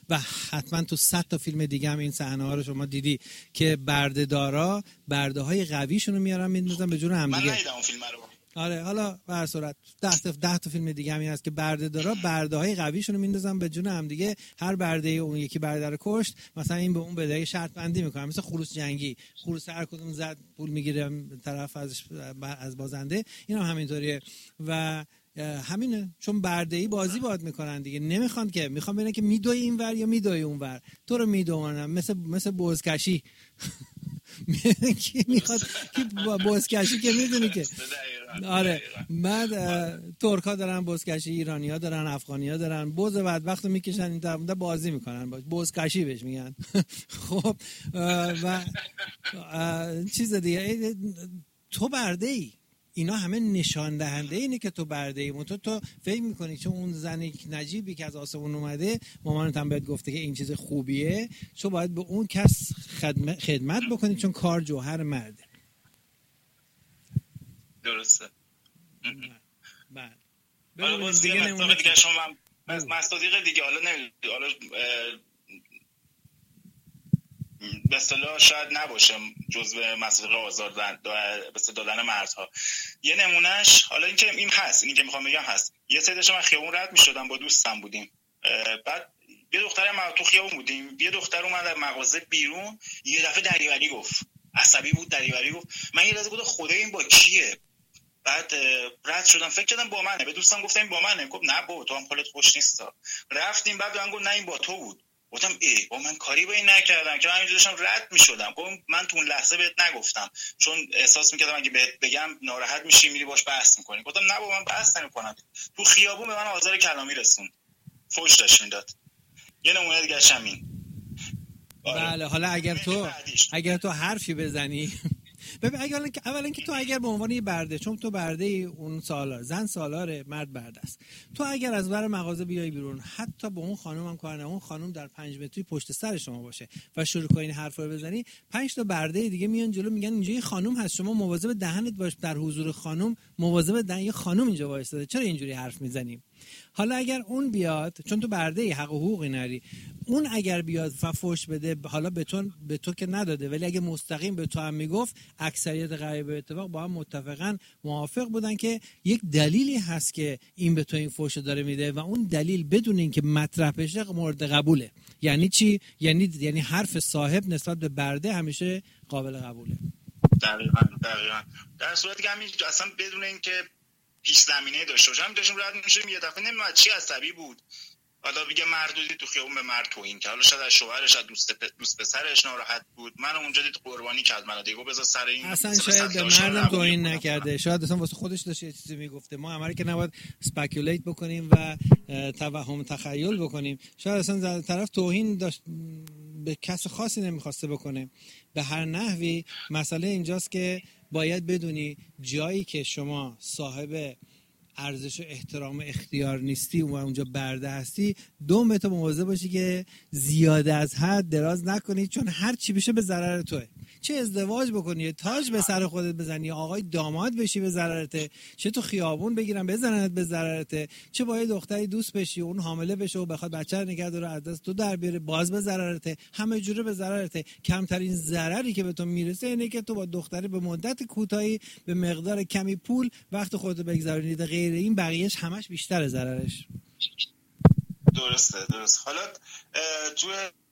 و حتما تو 100 تا فیلم دیگه هم این صحنه ها رو شما دیدی که برده‌دارا برده های قویشون رو میارن میندازن به جون هم دیگه. من ندیدم اون فیلم رو. آره حالا به هر صورت 10 تا فیلم دیگه هم هست که برده‌دارا برده‌های قویشون رو میندازن به جون هم دیگه. هر برده اون یکی برده رو کشت، مثلا این به اون بده شرط بندی میکنه، مثل خروس جنگی، خروس هر کدوم زد پول میگیره طرف از بازنده. اینا هم همینطوریه و همینه، چون برده‌ای بازی باید میکنن دیگه، نمیخوان که میخوان ببینن که میدوی این ور یا میدوی اون ور، تو رو میدونن مثل بزکشی کی میخواد کی بزکشی که میدونی که آره بعد ترکا دارن بزکشی، ایرانی‌ها دارن، افغانی‌ها دارن، بز بدبختو میکشن این طرف بازی میکنن، بزکشی بهش میگن. خب و چیز دیگه، تو برده‌ای، اینا همه نشان دهنده اینه که تو برده‌ای. تو فکر میکنی چون اون زن نجیبی که از آسمون اومده مامانت هم بهت گفته که این چیز خوبیه، تو باید به اون کس خدمت بکنی چون کار جوهر مرده. درسته. بله. حالا باز دیگه مصداق دیگه شما مصداق دیگه حالا نمیدونم، حالا به اصطلاح شاید نباشه جزو مصادیق آزار دادن مردها. یه نمونهش حالا اینکه این هست، این که میخوام بگم هست، یه سری داشتم من خیابون رد میشدم با دوستم بودیم، بعد یه دختر ما تو خیابون بودیم، یه دختر اومد از مغازه بیرون، یه دفعه دریوری گفت، عصبی بود، دریوری گفت. من یه لحظه گفتم خدای این با کیه؟ بعد رد شدم، فکر کردم با منه، به دوستم گفتم این با منه، گفت نه با تو هم حالت خوش نیست. رفتیم بعد من گفت نه این با تو بود. گفتم با من کاری به این نکردم که من همینجوری داشتم رد میشدم. گفتم من تو اون لحظه بهت نگفتم چون احساس میکردم اگه بهت بگم ناراحت میشی میری باش بحث میکنی. گفتم نه با من بحث نمیکنم. تو خیابون به من آزار کلامی رسوند، فوش داشت میداد. یه نمونه دیگه همین. بله حالا اگر تو حرفی بزنی ببین اولا که تو اگر به عنوان یه برده، چون تو برده اون سالار، زن سالاره، مرد برده است، تو اگر از بر مغازه بیای بیرون، حتی به اون خانم هم کار نه، اون خانم در 5 متری پشت سر شما باشه و شروع کنی این حرفا رو بزنی، 5 تا برده دیگه میان جلو میگن اینجا یه خانم هست، شما مواظب دهنت باش، در حضور خانم مواظب دهن یه خانم اینجا وایساده، چرا اینجوری حرف میزنی؟ حالا اگر اون بیاد، چون تو برده حق و حقوقی نری، اون اگر بیاد فوش بده، حالا به تو که نداده، ولی اگه مستقیم به تو هم میگفت، اکثریت غریب به اتفاق با هم متفقاً موافق بودن که یک دلیلی هست که این به تو این فوش داره میده و اون دلیل بدون اینکه مطرح بشه مورد قبوله. یعنی چی؟ یعنی حرف صاحب نسبت به برده همیشه قابل قبوله. دقیقاً. در صورتی که همین اصلا بدون اینکه پیش زمینه داشته باشم داشتم رد میشم، یه دفعه نمیدونم چی عصبی بود، حالا بگه مردودی تو خیابون به مرد توهین کرد، حالا شاید از شوهرش، از دوست پسرش ناراحت بود، من اونجا دید قربانی کرد منو دیگه، بذار سر این اصلا شاید به مردم توهین نکرده، شاید اصلا واسه خودش داشت یه چیزی میگفته. ما همه که نباید اسپیکولیت بکنیم و توهم تخیل بکنیم، شاید اصلا طرف توهین داشت به کس خاصی نمیخواسته بکنه. به هر نحوی مسئله اینجاست که باید بدونی جایی که شما صاحب ارزش و احترام اختیار نیستی و اونجا برده هستی، دومت مواظب باشی که زیاده از حد دراز نکنی، چون هر چی بشه به ضرر توه. چه ازدواج بکنی، تاج به سر خودت بزنی، آقای داماد بشی به ضررته، چه تو خیابون بگیرن بزننت به ضررته، چه با یه دختری دوست بشی اون حامله بشه و بخواد بچه رو نگه داره از دست تو در بیاره، باز به ضررته، همه جوره به ضررته. کمترین ضرری که به تو میرسه اینه که تو با دختری به مدت کوتاهی به مقدار کمی پول وقت خودت بگذرونی، غیر این بقیه‌اش همش بیشتر ضررش. درسته. حالا تو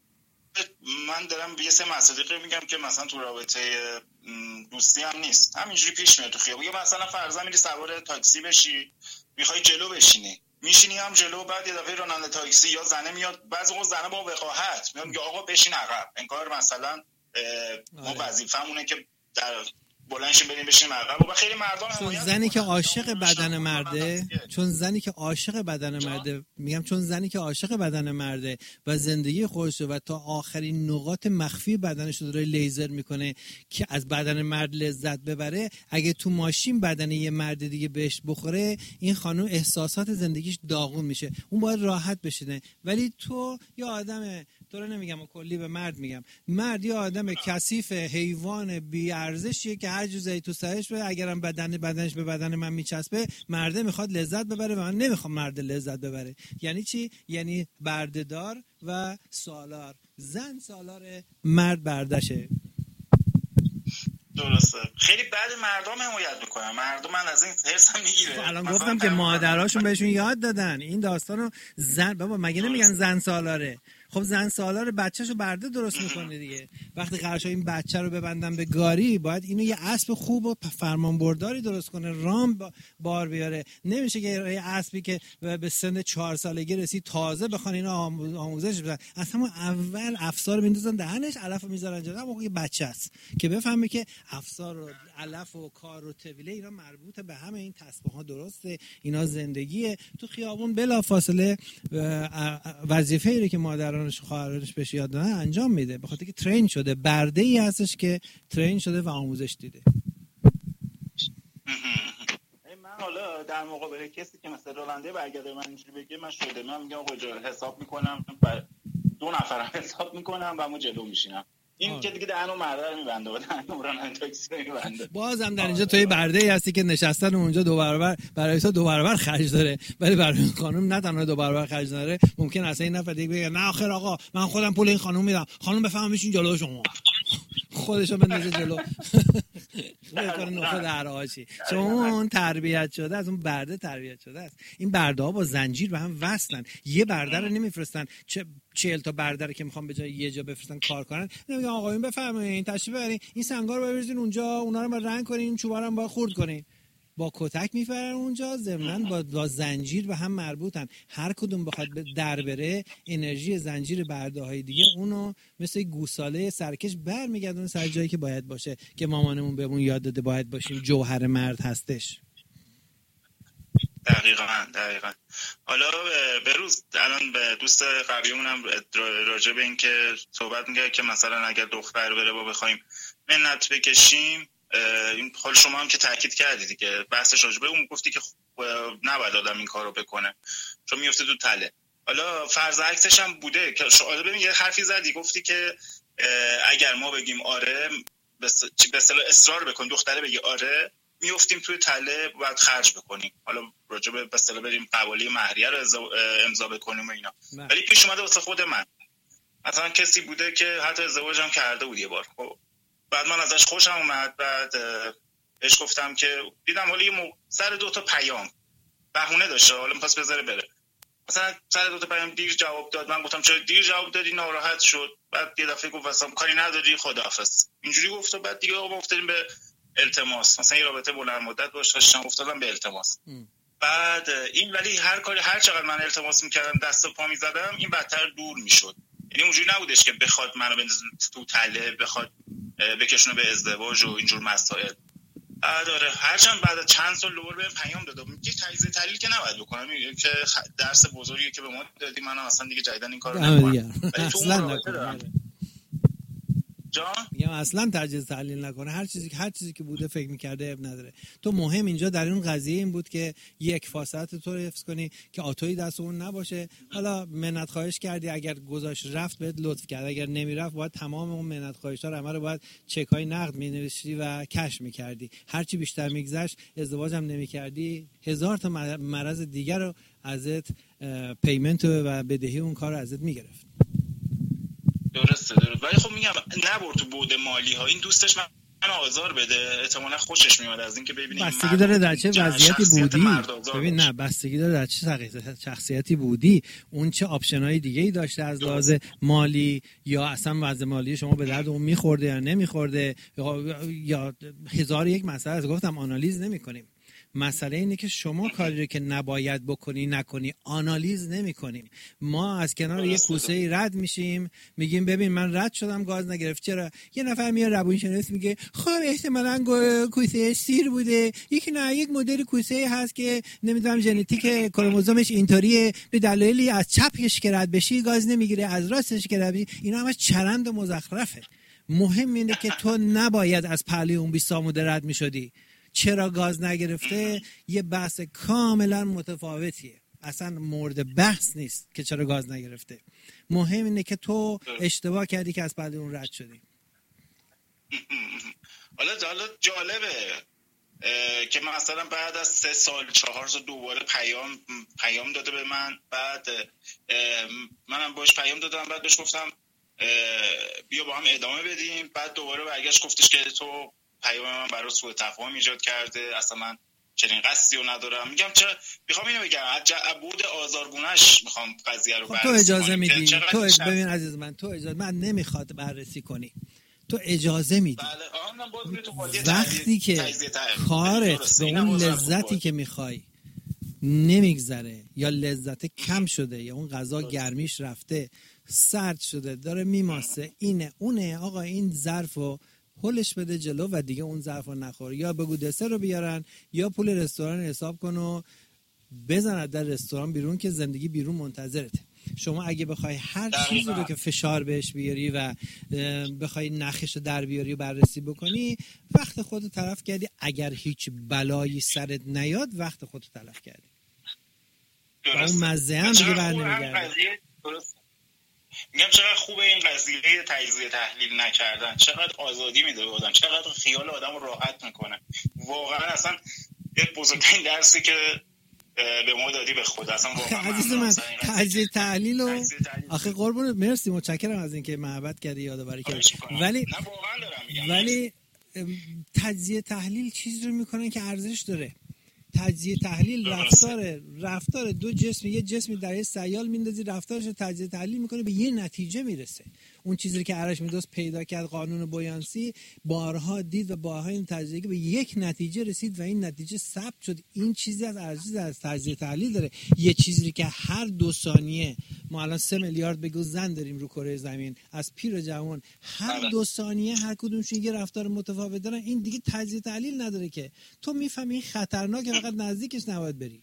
من دارم یه سه مصادیقی میگم که مثلا تو رابطه دوستی هم نیست، همینجوری پیش میاد تو خیابون. یا مثلا فرضاً میری سوار تاکسی بشی، میخوای جلو بشینی، میشینی هم جلو، بعد یه دفعه راننده تاکسی یا زنه میاد، بعضی وقت زنه با وقاحت میاد میگه آقا بشین عقب، انگار مثلا ما وظیفه‌مونه که در بلندشیم بریم بشینیم عقب. و خیلی مردم چون زنی که عاشق بدن مرده، چون زنی که عاشق بدن مرده و زندگی خودش و تا آخرین نقاط مخفی بدنش رو داره لیزر میکنه که از بدن مرد لذت ببره، اگه تو ماشین بدن یه مرد دیگه بهش بخوره، این خانم احساسات زندگیش داغون میشه، اون باید راحت بشینه. ولی تو یا آدم، تو رو نمیگم کلی به مرد میگم، مرد یا آدم کثیف، حیوان بی ارزشیه که هر جوری تو سرش به، اگرم بدنش به بدن من میچسبه، مرده میخواد لذت ببره و من نمیخوام مرد لذت ببره. یعنی چی؟ یعنی بردهدار و سالار. زن سالاره، مرد بردشه. درسته. خیلی بعد مردم حمایت میکنن. مردم من از این حرصم میگیره. الان گفتم که مادراشون بهشون یاد دادن این داستانو. زن بابا مگه نمیگن زن سالاره؟ خب زن سالار بچه‌شو برده درست میکنه دیگه. وقتی قراره این بچه رو ببندن به گاری، باید اینو یه اسب خوب و فرمانبرداری درست کنه، رام بار بیاره. نمیشه که یه اسبی که به سن 4 سالگی رسید تازه بخوان اینو آموزش بدن. اصلا اول افسار میندازن دهنش، علف میذارن جدا، موقع یه بچه است که بفهمه که افسار و علف و کار و طویله اینا مربوط به همه این تسبیح ها، درسته؟ اینا زندگیه. تو خیابون بلافاصله وظیفه‌ای رو که مادرانش خواهرانش بهش یاد دادن انجام میده، به خاطر که ترین شده. برده ای هستش که ترین شده و آموزش دیده. من حالا در مقابل کسی که مثلا راننده برگرده من اینجوری بگه، من شده، من میگم آقا حساب میکنم، 2 نفرم حساب میکنم و ما جلو میشینم. این که دیگه دهنو مرده رو میبنده و دهنو راننده تاکسی رو میبنده. بازم در اینجا توی برده ای هستی که نشستن اونجا 2 برابر برای تو 2 برابر خرج داره، ولی برای این خانم نه تنها 2 برابر خرج داره، ممکن اصلا این نفر دیگه بگه نه آخر آقا من خودم پول این خانم میدم، خانم بفهمشین جلو شما، خودشو بندازه جلو. بکنه نخود هرهاشی. شما اون تربیت شده از اون برده تربیت شده است. این برده ها با زنجیر به هم وصلن. یه برده رو نمیفرستن 40 تا برده رو که میخوام به جای یه جا بفرستن کار کنن. نمیگن آقایون بفرمایید تشریف ببرین این سنگا رو ببرین اونجا، اونا رو رنگ کنین، چوبا رو با خورد کنین. با کتک میفرن اونجا، ضمناً با زنجیر به هم مربوطن. هر کدوم بخواد در بره، انرژی زنجیر برده های دیگه اونو مثل گوساله سرکش برمیگردونه سر جایی که باید باشه، که مامانمون بهمون یاد داده باید باشیم جوهر مرد هستش. دقیقاً. حالا بروز الان به دوست قبلیمونم راجع به این که صحبت میگه که مثلا اگر دختر بره با بخوایم منت بکشیم، این حال شما هم که تاکید کردید دیگه، بحثش راجع به اون گفتی که نباید آدم این کارو بکنه چون میفته تو تله. حالا فرض عکسش هم بوده که شما ببین یه حرفی زدی، گفتی که اگر ما بگیم آره، به اصطلاح اصرار بکن، دختره بگی آره، میافتیم توی تله، باید خرج بکنیم. حالا راجع به اصطلاح بریم قوالی مهریه رو امضا بکنیم و اینا. ولی پیش اومده واسه خود من مثلا کسی بوده که حتی ازدواج هم کرده بود یه بار، خب بعد من ازش خوشم اومد، بعد بهش گفتم که دیدم حالا سر 2 تا پیام بهونه داشته، حالا می‌خواست بذاره بره، مثلا سر 2 تا پیام دیر جواب داد. من گفتم چرا دیر جواب دادی؟ ناراحت شد. بعد یه دفعه گفت واسم کاری نداری، خداحافظ. اینجوری گفت و بعد دیگه ما افتادیم به التماس. مثلا یه رابطه بلند مدت داشتم، افتادم به التماس. بعد این ولی هر چقدر من التماس می‌کردم، دست و پا می‌زدم، این بدتر دور می‌شد. یعنی اونجوری نبودش که بخواد منو بندازه تو تله، بخواد بکشونه به ازدواج و اینجور مسائل. داره هرچند بعد چند سال لور به پیام دادم میگه تجزیه تحلیل که نباید بکنم، میگه که درس بزرگی که به ما دادی، من اصلا دیگه جدیدن این کارو نمی‌کنم. ولی تو اون رابطه میگم اصلا تجزیه تحلیل نکنه، هر چیزی که بوده فکر می‌کرده اب نداره. تو مهم اینجا در اون قضیه این بود که یک فاصلت تو رو حفظ کنی که آتویی دست اون نباشه. حالا منت خواهش کردی، اگر گذاشت رفت بهت لطف کرد، اگر نمیرفت باید تمام اون منت خواهش‌ها رو همه رو باید چک‌های نقد می‌نوشتی و کش می‌کردی. هر چی بیشتر می‌گذشت ازدواجم نمی‌کردی، 1000 تا مرض دیگر رو ازت پیمنت و بدهی اون کار رو ازت می‌گرفت. درسته. ولی خب میگم نبر تو بود مالی ها. این دوستش من آزار بده، احتمالاً خوشش میاد از اینکه ببینیم بستگی داره در چه وضعیتی بودی. ببین نه، بستگی داره در چه شخصیتی بودی، اون چه آپشنای دیگه ای داشته از لحاظ مالی، یا اصلا وضع مالی شما به درد اون میخورده یا نمیخورده، یا 1001 مسئله است. گفتم آنالیز نمی‌کنیم. مسئله اینه که شما کاری رو که نباید بکنی نکنی، آنالیز نمی کنیم. ما از کنار یه کوسه رد میشیم، میگیم ببین من رد شدم گاز نگرفت. چرا؟ یه نفر میاد روانشناس میگه خب احتمالاً کوسه سیر بوده، یک مدل کوسه هست که نمیدونم ژنتیک کروموزومش اینطوریه، به دلایلی از چپش که رد بشی گاز نمیگیره، از راستش که رد بشی. اینا همش چرند و مزخرفه. مهم اینه که تو نباید از پهلوی اون بیساموده رد میشدی. چرا گاز نگرفته یه بحث کاملا متفاوتیه، اصلا مورد بحث نیست که چرا گاز نگرفته. مهم اینه که تو اشتباه کردی که از پهلوی اون رد شدی. حالا جالبه که مثلا بعد از 3 سال 4 سال دوباره پیام داده به من. بعد منم باش پیام دادم، بعد بهش گفتم بیا با هم ادامه بدیم. بعد دوباره برگشت گفتش که تو پیام من برای سوء تفاهم ایجاد کرده، اصلا من چنین قصدی رو ندارم. میگم چرا میخوام اینو بگم بود آزارگونهش میخوام قضیه رو بررسی کنم. تو اجازه میدی؟ تو ببین عزیز من، تو اجازه من نمیخواد بررسی کنی، تو اجازه میدی. وقتی که کارت به اون لذتی که میخوای نمیگذره یا لذت کم شده یا اون غذا گرمیش رفته، سرد شده، داره میماسه، اینه اونه، آقا این ظرفو هولش بده جلو و دیگه اون ظرفو نخور، یا بگو دسر رو بیارن یا پول رستوران حساب کن و بزن در رستوران بیرون که زندگی بیرون منتظرته. شما اگه بخوای هر چیزی رو که فشار بهش بیاری و بخوای نخش رو در بیاری و بررسی بکنی، وقت خودت تلف کردی. اگر هیچ بلایی سرت نیاد وقت خودت تلف کردی و اون مزه هم دیگه برنمیگرده. میگم چقدر خوبه این قضیه تجزیه تحلیل نکردن، چقدر آزادی میده به آدم، چقدر خیال آدم رو راحت میکنه. واقعا اصلا یه بزرگترین درسی که به ما دادی به خود. اصلا واقعا عزیز من تجزیه تحلیل رو آخه قربونت، مرسی، متشکرم از اینکه محبت کردی، یادآوری کردی. ولی تجزیه تحلیل چیزی رو میکنه که ارزش داره. تجزیه تحلیل رفتار دو جسم، یه جسمی در یه سیال میندازی، رفتارش رو تجزیه تحلیل میکنه، به یه نتیجه میرسه. اون چیزی که ارشمیدس پیدا کرد، قانون بویانسی، بارها دید و بارها این تجزیه که به یک نتیجه رسید و این نتیجه ثبت شد. این چیزی از ارزش از تجزیه تحلیل داره. یه چیزی که هر 2 ثانیه ما الان 3 میلیارد بگو زن داریم رو کره زمین، از پیر جوان، هر 2 ثانیه هر کدومشون یه رفتار متفاوت دارن. این دیگه تجزیه تحلیل نداره که تو میفهمی این خطرناکه، فقط نزدیکش نباید بری.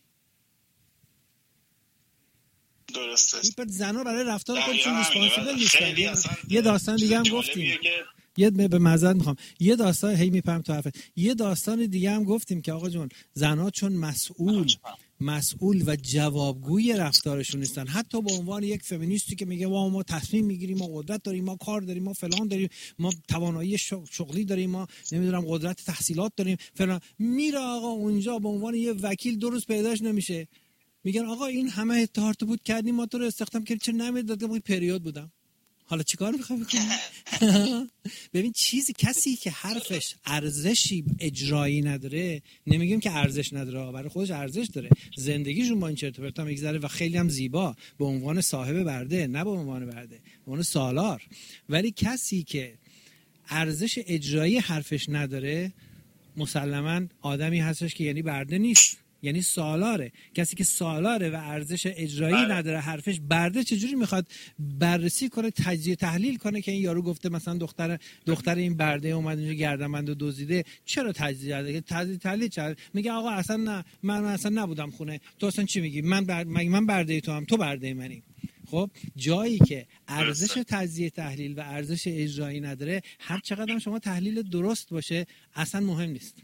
درسته. این زنا برای رفتار خودشون ریسپانسیبل نیستن. یه داستان دیگه هم گفتیم، به معذرت میخوام، یه داستان هی میپرم تو حرفت، یه داستان دیگه هم گفتیم که آقا جون زنا چون مسئول و جوابگوی رفتارشون نیستن. حتی به عنوان یک فمینیستی که میگه ما تصمیم میگیریم، ما قدرت داریم، ما کار داریم، ما فلان داریم، ما توانایی شغلی داریم، ما نمیدونم قدرت تحصیلات داریم فلان، میره آقا اونجا به عنوان یه وکیل 2 روز پیداش نمیشه، میگن آقا این همه اتهام بود کردیم، ما تو رو استخدام کردیم، چرا نمیدادم؟ من پریود بودم. حالا چیکار میخوای بکنی؟ ببین کسی که حرفش ارزشی اجرایی نداره، نمیگیم که ارزش نداره، برای خودش ارزش داره، زندگیشون با این چرت و پرتا میگذره و خیلی هم زیبا به عنوان صاحب برده، نه به عنوان برده، به عنوان سالار. ولی کسی که ارزش اجرایی حرفش نداره مسلماً آدمی هستش که یعنی برده نیست، یعنی سالاره. کسی که سالاره و ارزش اجرایی نداره، حرفش برده، چجوری میخواد بررسی کنه، تجزیه تحلیل کنه که این یارو گفته مثلا دختر این برده اومد اینجا گردنبندو دزدیده، چرا تجزیه تحلیل کرد؟ میگه آقا اصلا نه، من اصلا نبودم خونه، تو اصلا چی میگی؟ من برده تو هم، تو برده منی. خب جایی که ارزش تجزیه تحلیل و ارزش اجرایی نداره، هر چقدر هم شما تحلیل درست باشه اصلا مهم نیست.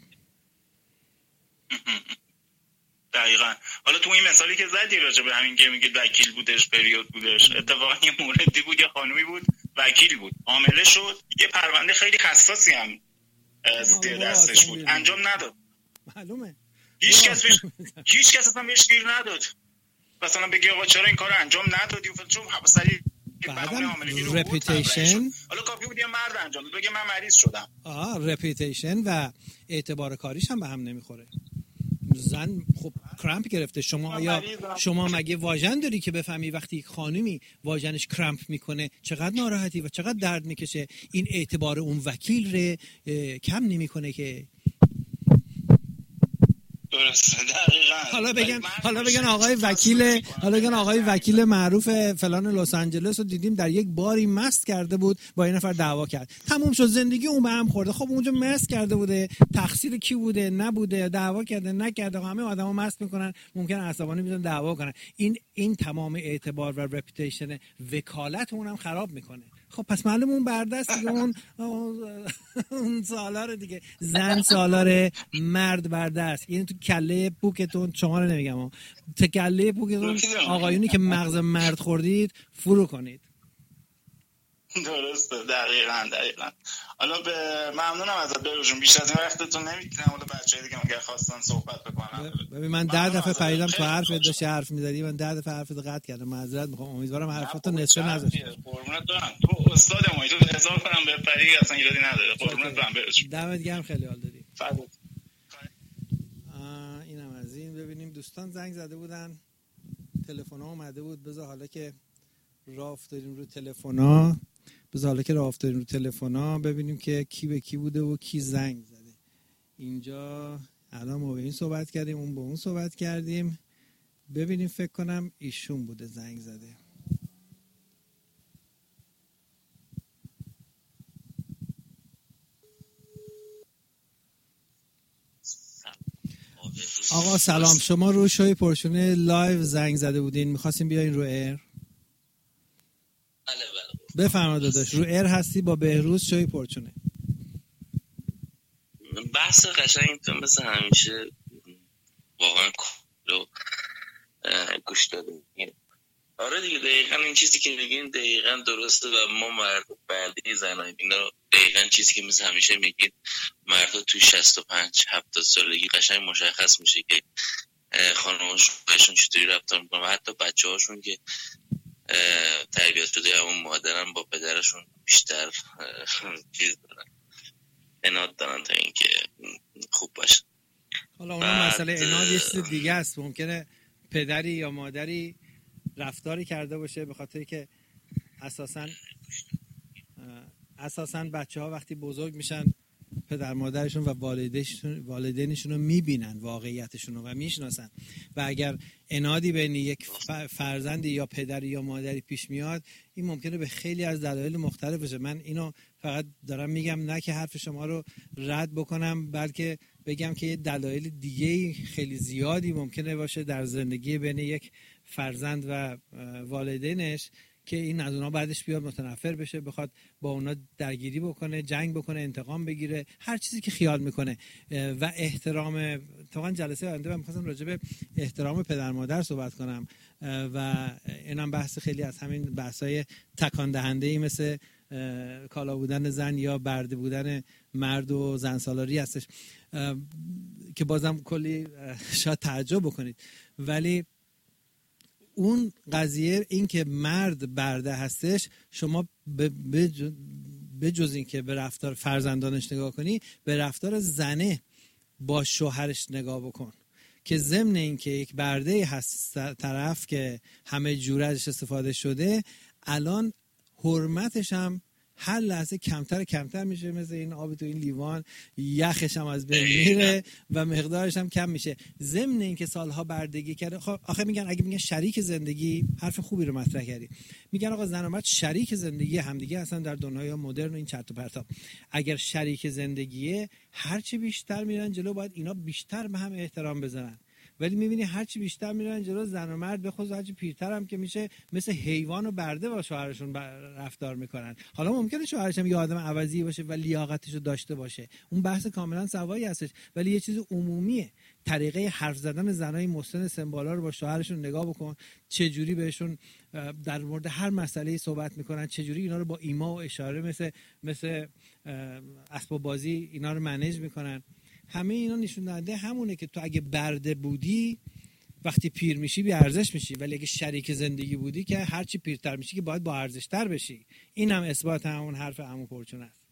دقیقاً. حالا تو این مثالی که زدی راجع به همین که میگید وکیل بودش، پریود بودش، اتفاقا یه موردی بود، یه خانومی بود وکیل بود، حامله شد، یه پرونده خیلی حساسی هم زیر دستش بود، انجام نداد. معلومه. هیچ کس اصلا بهش گیر نداد. مثلا بگی آقا چرا این کارو انجام ندادی؟ چون سریع رپیتیشن، حالا کافی بود یه مرد انجام بده، من مریض شدم. رپیتیشن و اعتبار کاریش هم به هم نمیخوره. زن خب کرامپ گرفته، شما مگه واژن داری که بفهمی وقتی خانمی واژنش کرامپ میکنه چقدر ناراحتی و چقدر درد میکشه؟ این اعتبار اون وکیل رو کم نمیکنه که. درسته، دقیقاً. حالا بگن آقای وکیل معروف فلان لس آنجلس رو دیدیم در یک باری مست کرده بود، با یه نفر دعوا کرد، تموم شد، زندگی اون به هم خورده. خب اونجا مست کرده بوده، تقصیر کی بوده؟ نبوده، دعوا کرده نکرده، همه آدما مست میکنن، ممکنه عصبانی میشن دعوا کنن. این تمام اعتبار و رپیتیشن وکالت اونم خراب میکنه. خب پس معلوم اون بردست دیگه، اون سالار دیگه، زن سالاره، مرد بردست. یعنی تو کله پوکتون، شما رو نمیگم، تو کله پوکتون آقایونی که مغز مرد خوردید فرو کنید. درسته، دقیقاً. حالا ممنونم ازت بهروز جون، بیشتر از این وقتتون نمیگیرم. حالا بچه‌ها دیگه اگر خواستن صحبت بکنن. ببین من 10 دفعه پریدم تو حرفت، داشتی حرف می‌زدی، من 10 دفعه حرفت قطع کردم، معذرت می‌خوام. امیدوارم حرفاتو نصفه نذاشتی. قربونت برم، تو استاد ما، تو هزار کنم به پری اصلا ایرادی نداره. قربونت برم بهروز. دمت گرم، خیلی حال دادی. فدات. اینم از این. ببینیم دوستان زنگ زده بودن، تلفن‌ها اومده بود. بذار حالا که راه افتادیم رو تلفن‌ها ببینیم که کی به کی بوده و کی زنگ زده. اینجا الان ما به این صحبت کردیم، اون با اون صحبت کردیم. ببینیم، فکر کنم ایشون بوده زنگ زده. آقا سلام، شما رو شوی پرشونه لایو زنگ زده بودین، میخواستیم بیاین رو ایر. بفرمایید داداش، رو ایر هستی با بهروز شوی پرچونه. بحث قشنگتون مثل همیشه واقعا کلو گوش دادیم. آره دیگه، دقیقا این چیزی که میگین دقیقا درسته و ما مرد بردی زنایی اینا رو دقیقا چیزی که مثل همیشه میگین مردا تو 65-70 سالگی قشنگ مشخص میشه که خانماشون چطوری رفتار میکنن و حتی بچه هاشون که تربیت شده همون مادرن با پدرشون بیشتر چیز دارن، اناد دارن تا اینکه خوب باشه. حالا اون مسئله اناد یه چیز دیگه است. ممکنه پدری یا مادری رفتاری کرده باشه به خاطر که اساساً بچه‌ها وقتی بزرگ میشن پدر مادرشون و والدینشون رو میبینن، واقعیتشون رو و میشناسن، و اگر انادی بین یک فرزندی یا پدری یا مادری پیش میاد، این ممکنه به خیلی از دلایل مختلف باشه. من اینو فقط دارم میگم نه که حرف شما رو رد بکنم، بلکه بگم که یه دلایل دیگه خیلی زیادی ممکنه باشه در زندگی بین یک فرزند و والدینش که این از اونا بعدش بیاد متنفر بشه، بخواد با اونا درگیری بکنه، جنگ بکنه، انتقام بگیره، هر چیزی که خیال میکنه. و احترام، طبعا جلسه آینده من می‌خواستم راجع به احترام پدر مادر صحبت کنم و اینم بحث خیلی از همین بحثای تکان دهنده‌ای مثل کالا بودن زن یا برده بودن مرد و زن سالاری هستش که بازم کلی شاید تعجب بکنید، ولی اون قضیه این که مرد برده هستش، شما به جز این که به رفتار فرزندانش نگاه کنی، به رفتار زنه با شوهرش نگاه بکن که ضمن این که یک برده هست طرف که همه جوره ازش استفاده شده، الان حرمتش هم هر لحظه کمتر میشه، مثل این آب تو این لیوان، یخش هم از بین میره و مقدارش هم کم میشه. ضمن این که سالها بردگی کرده. خب آخه اگه میگن شریک زندگی، حرف خوبی رو مطرح کردی. میگن آقا زن و مرد شریک زندگی همدیگه هستن در دنیای مدرن و این چرت و پرتا. اگر شریک زندگیه، هر چی بیشتر میرن جلو باید اینا بیشتر به هم احترام بذارن، ولی میبینی هرچی بیشتر میرن جلو، زن و مرد به خصوص هرچی پیرتر هم که میشه مثل حیوان و برده با شوهرشون رفتار میکنن. حالا ممکنه شوهرش هم یه آدم عوضی باشه و لیاقتش رو داشته باشه، اون بحث کاملا سوایی هستش، ولی یه چیز عمومیه. طریقه حرف زدن زنای مسن سمبالا رو با شوهرشون نگاه بکن، چه جوری بهشون در مورد هر مسئله‌ای صحبت میکنن، چه جوری اینا رو با ایما و اشاره مثل اسباب بازی اینا رو منیج میکنن. همه اینا نشون دهنده همونه که تو اگه برده بودی وقتی پیر میشی بی ارزش میشی، ولی اگه شریک زندگی بودی که هرچی پیرتر میشی که باید با ارزش تر بشی. این هم اثبات همون حرف عمو پرچون است.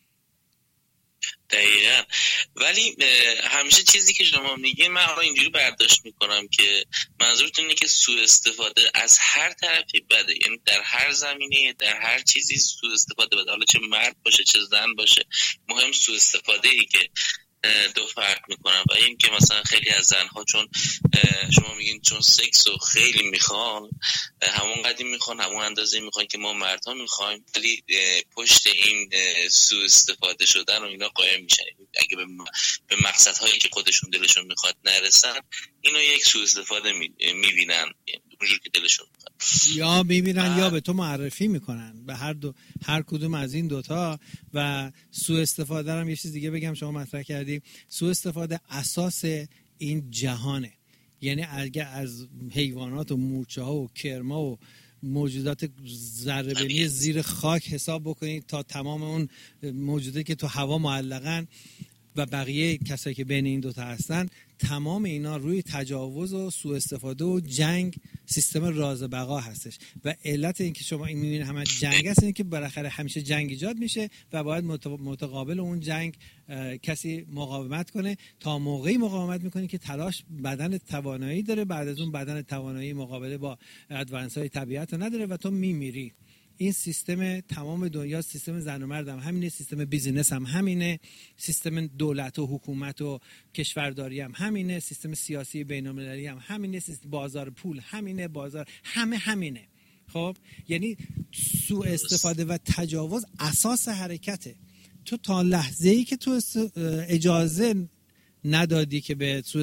دقیقاً. ولی همیشه چیزی که شما میگین من حالا اینجوری برداشت میکنم که منظورتون اینه که سوء استفاده از هر طرفی بده، یعنی در هر زمینه، در هر چیزی سوء استفاده بده، حالا چه مرد باشه چه زن باشه، مهم سوء استفاده ای که دو فرق میکنن. و این که مثلا خیلی از زنها چون شما میگین چون سکس رو خیلی میخوان، همون قدیم میخوان، همون اندازه میخوان که ما مردها میخوایم، ولی پشت این سوء استفاده شدن و اینا قایم میشن. اگه به مقصدهایی که خودشون دلشون میخواد نرسن، اینو یک سوء استفاده میبینن، اونجور که دلشون میخواد یا میبینن یا به تو معرفی میکنن، به هر کدوم از این دوتا. و سوء استفاده هم یه چیز دیگه بگم، شما مطرح کردی، سوء استفاده اساس این جهانه. یعنی اگه از حیوانات و مورچه ها و کرما و موجودات ذره‌بینی زیر خاک حساب بکنید تا تمام اون موجوداتی که تو هوا معلقن و بقیه کسایی که بین این دوتا هستن، تمام اینا روی تجاوز و سوء استفاده و جنگ سیستم راز بقا هستش. و علت این که شما این میبینید همه جنگ هست اینه که بالاخره همیشه جنگ ایجاد میشه و باید متقابل اون جنگ کسی مقاومت کنه. تا موقعی مقاومت میکنه که تلاش بدن توانایی داره، بعد از اون بدن توانایی مقابله با ادوانس های طبیعت رو نداره و تو میمیری. این سیستم تمام دنیا، سیستم زن و مرد هم همینه، سیستم بیزینس هم همینه، سیستم دولت و حکومت و کشورداری هم همینه، سیستم سیاسی بین‌المللی هم همینه، سیستم بازار پول همینه، بازار همینه. خب یعنی سوء استفاده و تجاوز اساس حرکته. تو تا لحظه‌ای که تو اجازه ندادی که به سوء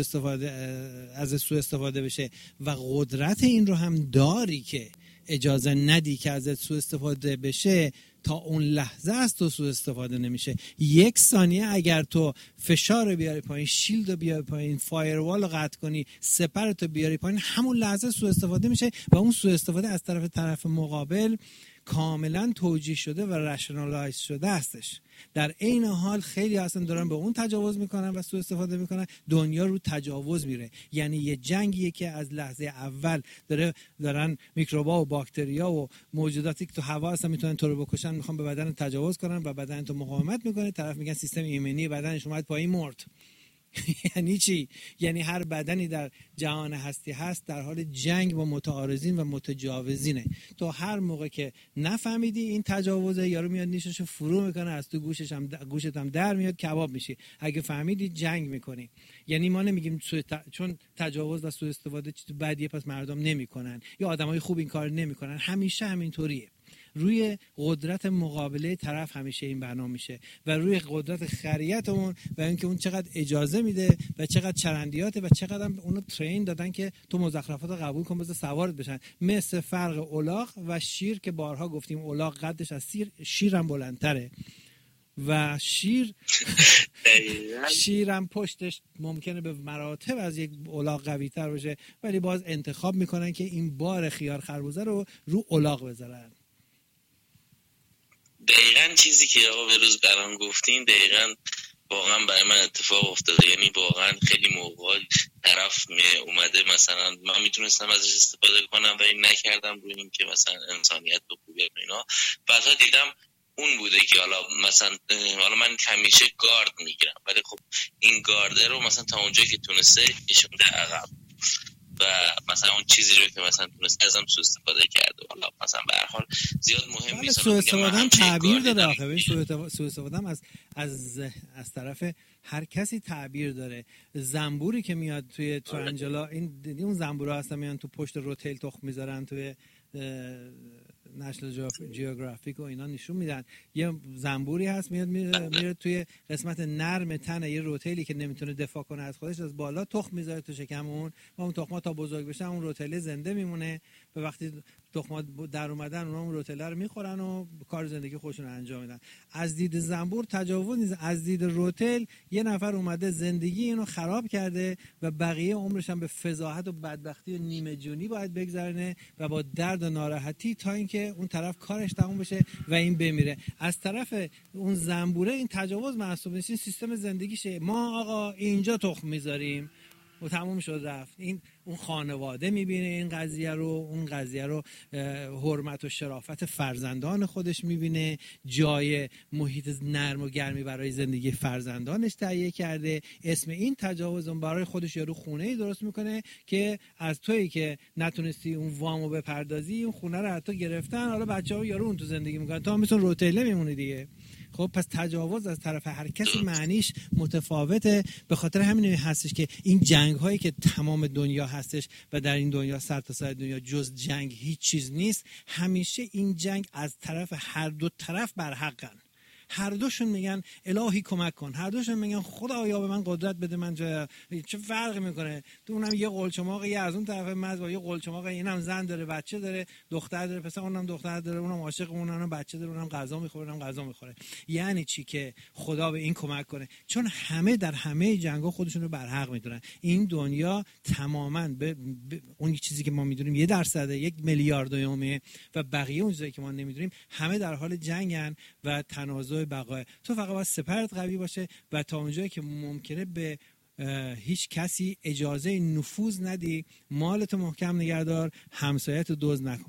استفاده بشه و قدرت این رو هم داری که اجازه ندی که ازت سوء استفاده بشه، تا اون لحظه از تو سوء استفاده نمیشه. 1 ثانیه اگر تو فشار رو بیاری پایین، شیلد رو بیاری پایین، فایروال رو قطع کنی، سپرت رو بیاری پایین، همون لحظه سوء استفاده میشه و اون سوء استفاده از طرف مقابل کاملا توجیه شده و رشنالایز شده هستش. در عین حال خیلی هستن دارن به اون تجاوز میکنن و سوء استفاده میکنن. دنیا رو تجاوز میره. یعنی یه جنگیه که از لحظه اول دارن میکروبا و باکتریا و موجوداتی که تو هوا هستن میتونن تو رو بکشن، میخوان به بدن تجاوز کنن و بدن تو مقاومت میکنه. طرف میگن سیستم ایمنی بدنش اومد پایین، مرد. یعنی چی؟ یعنی هر بدنی در جهان هستی هست در حال جنگ با متعارضین و متجاوزینه. تو هر موقع که نفهمیدی این تجاوزه، یارو میاد نیششو فرو میکنه، از تو گوشت هم در میاد، کباب میشی. اگه فهمیدی جنگ میکنی. یعنی ما نمیگیم چون تجاوز و سوء استفاده چیز بدیه پس مردم نمیکنن یا آدمای خوب این کار نمیکنن. همیشه همینطوریه. روی قدرت مقابله طرف همیشه این بنا میشه و روی قدرت خریت اون و اینکه اون چقدر اجازه میده و چقدر چرندیاته و چقدر هم اونو ترین دادن که تو مزخرفات رو قبول کن، بذار سوارت بشن. مثل فرق الاغ و شیر که بارها گفتیم الاغ قدش از شیرم بلندتره و شیرم پشتش ممکنه به مراتب از یک الاغ قوی تر باشه، ولی باز انتخاب میکنن که این بار خیار خربوزه رو الاغ بذارن. دقیقاً چیزی که آقا بروز برام گفتین دقیقاً واقعا برای من اتفاق افتاده. یعنی واقعا خیلی موقع طرف اومده مثلا من میتونستم ازش استفاده کنم ولی نکردم، روی این که مثلا انسانیت به خوبی اینا. بعدا دیدم اون بوده که حالا من همیشه گارد میگیرم، ولی خب این گارده رو مثلا تا اونجایی که تونسته کشونده عقب و مثلا اون چیزی رو که مثلا تونسته ازم سوء استفاده کرده. حالا مثلا به هر حال زیاد مهم نیست. سوء استفاده هم تعبیر داره آخه. سوء استفاده هم از طرف هر کسی تعبیر داره. زنبوری که میاد توی ترنجلا، این اون زنبورا هستن میان تو پشت روتیل تخم میذارن، توی نشنال جیوگرافیک و اینا نشون میدن. یه زنبوری هست میاد میره توی قسمت نرم تن یه روتیلی که نمیتونه دفاع کنه از خودش، از بالا تخم میذاره تو شکم اون و اون تخم‌ها تا بزرگ بشن اون روتیل زنده میمونه و وقتی تخم‌ها در اومدن اون روتیل رو میخورن و کار زندگی خودشون رو انجام میدن. از دید زنبور تجاوز نیست، از دید روتیل یه نفر اومده زندگی اینو خراب کرده و بقیه عمرش هم به فضاحت و بدبختی و نیمه جونی باید بگذرونه و با درد و ناراحتی تا اینکه اون طرف کارش تموم بشه و این بمیره. از طرف اون زنبوره این تجاوز محسوب نیست، این سیستم زندگیشه. ما آقا اینجا تخم میذاریم و تموم شد رفت. اون خانواده میبینه این قضیه رو، اون قضیه رو حرمت و شرافت فرزندان خودش میبینه، جای محیط نرم و گرمی برای زندگی فرزندانش تهیه کرده. اسم این تجاوز اون برای خودش یارو خونه‌ای درست میکنه که از تویی که نتونستی اون وامو بپردازی اون خونه رو حتی گرفتن، حالا بچه‌ها یارو اون تو زندگی میکنن تا میتون روتیله میمونه دیگه. خب پس تجاوز از طرف هر کسی معنیش متفاوته. به خاطر همین هستش که این جنگ هایی که تمام دنیا هستش و در این دنیا سر تا سر دنیا جز جنگ هیچ چیز نیست، همیشه این جنگ از طرف هر دو طرف برحقن. هر دوشون میگن الهی کمک کن، هر دوشون میگن خدایا به من قدرت بده من چه فرقی میکنه؟ تو اونم یه قلچماق یه از اون طرف مرز با یه قلچماق، اینم زن داره بچه داره دختر داره پسر، اونم دختر داره اونم عاشق اونم بچه داره اونم غذا میخوره اونم غذا میخوره. یعنی چی که خدا به این کمک کنه؟ چون همه در همه جنگا خودشون رو برحق میدونن. این دنیا تماما به اون چیزی که ما میدونیم 1% 1 میلیاردیومه و بقیه اون چیزایی که ما نمیدونیم همه در حال جنگن و تنازع بقا. تو فقط باید سپرت قوی باشه و تا اونجایی که ممکنه به هیچ کسی اجازه نفوذ ندی، مالتو محکم نگهدار، همسایت دزد نکن.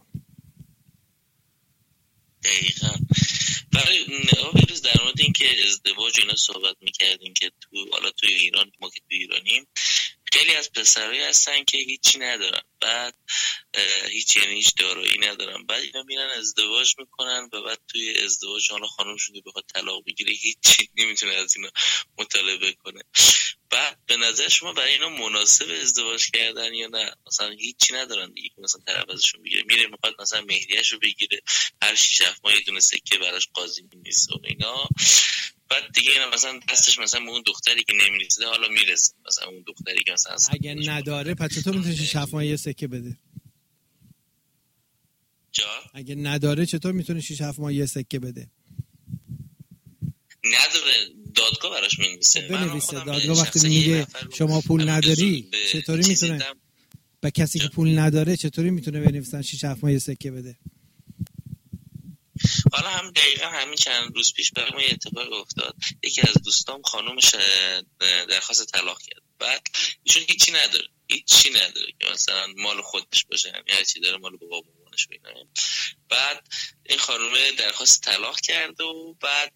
دقیقا. برای بیروز در مورد این که ازدواج اینا صحبت میکردیم که توی ایران، ما که توی ایرانیم، خیلی از پسرایی هستن که هیچی ندارن، بعد هیچ دارایی ندارن، بعد اینا میرن ازدواج میکنن و بعد توی ازدواج حالا خانمشون که بخواد طلاق بگیره هیچی نمیتونه از اینا مطالبه کنه. بعد به نظر شما برای اینا مناسب ازدواج کردن یا نه؟ مثلا هیچی ندارن دیگه، مثلا طرف ازشون بگیره، میره میخواد مثلا مهریه‌اش رو بگیره، هر 6 ماه یه دونه سکه براش قاضی می‌نویسه و اینا، بعد دیگه اینا مثلا دستش مثلا به اون دختری که نمی‌رسیده حالا میرسه، مثلا اون دختری که مثلا اگه نداره پس چطور میتونه 6 ماه یه سکه بده؟ اگه نداره چطور میتونه 6 ماه یه سکه بده؟ نداره، دادگاه براش می‌نویسه. بنویسه دادگاه وقتی میگه شما پول نداری چطوری میتونه با کسی که پول نداره چطوری میتونه بنویسن 6 ماه یه سکه بده؟ حالا هم دقیقا همین چند روز پیش برای ما یه اتفاق افتاد. یکی از دوستام خانومش درخواست طلاق کرد، بعد ایشون هیچی نداره که مثلا مال خودش باشه، یعنی هر چی داره مال بابا مامانش باشه. بعد این خانومه درخواست طلاق کرد و بعد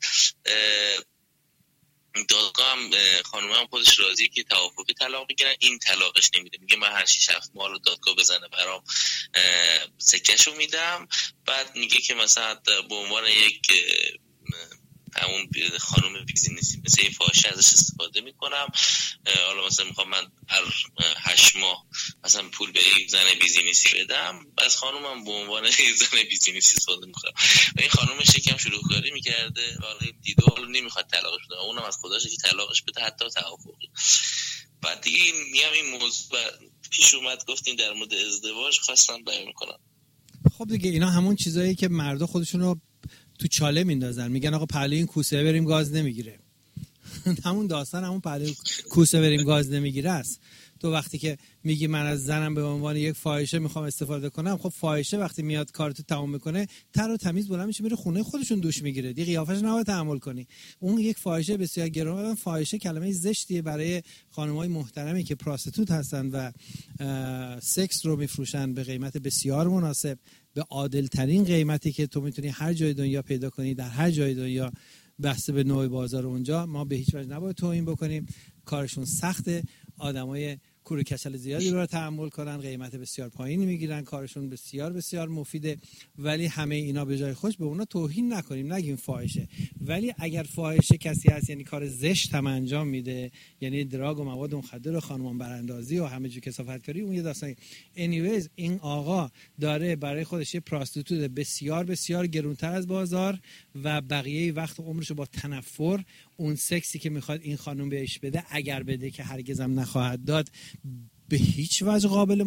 دادگاه هم خانومه هم خودش راضیه که توافقی طلاق بگیرن، این طلاقش نمیده، میگه من هر 6 ماه رو دادگاه بزنه برام سکهشو میدم. بعد میگه که مثلا به عنوان یک همون خانم بیزینسی مثل این فاحشه ازش استفاده میکنم، حالا مثلا میخوام من هر 8 ماه مثلا پول به یک زن بیزینسی بدم، از خانومم به عنوان یک زن بیزینسی استفاده میکنم. و این خانوم شکم شلوغ‌کاری میکرده و حالا دیده حالا نمیخواد طلاقش بده، اونم از خودش که طلاقش بده حتی توافقی. بعد دیگه میام این موضوع پیش اومد گفتین در مورد ازدواج خواستم بیان کنم. خب دیگه اینا همون چیزایی که مردا خودشون رو تو چاله میندازن، میگن آقا پهلوی این کوسه بریم گاز نمیگیره. همون داستان همون پهلوی کوسه بریم گاز نمیگیره است. تو وقتی که میگی من از زنم به عنوان یک فاحشه میخوام استفاده کنم، خب فاحشه وقتی میاد کارتو تمام میکنه تر و تمیز بلند میشه میره خونه خودشون دوش میگیره دیگه، قیافش نباید تحمل کنی. اون یک فاحشه بسیار گران. فاحشه کلمه زشتیه برای خانم‌های محترمی که پراستیتوت هستن و سکس رو میفروشن به قیمت بسیار مناسب، به عادل ترین قیمتی که تو میتونی هر جای دنیا پیدا کنی، در هر جای دنیا بسته به نوع بازار اونجا. ما به هیچ وجه نباید توهین بکنیم، کارشون سخته، آدمای کور کچل زیادی رو تحمل کنن، قیمت بسیار پایینی میگیرن، کارشون بسیار بسیار مفیده، ولی همه اینا به جای خوش به اونا توهین نکنیم، نگیم فاحشه. ولی اگر فاحشه کسی هست یعنی کار زشت هم انجام میده، یعنی دراگ و مواد مخدر و خانمان براندازی و همه جو کثافتکاری، اون یه داستانی. anyways این آقا داره برای خودش یه پراستیتوت بسیار بسیار گرونتر از بازار و بقیه وقت عمرشو با تنفر اون سکسی که میخواد این خانم بهش بده، اگر بده که هرگز هم نخواهد داد، به هیچ وجه قابل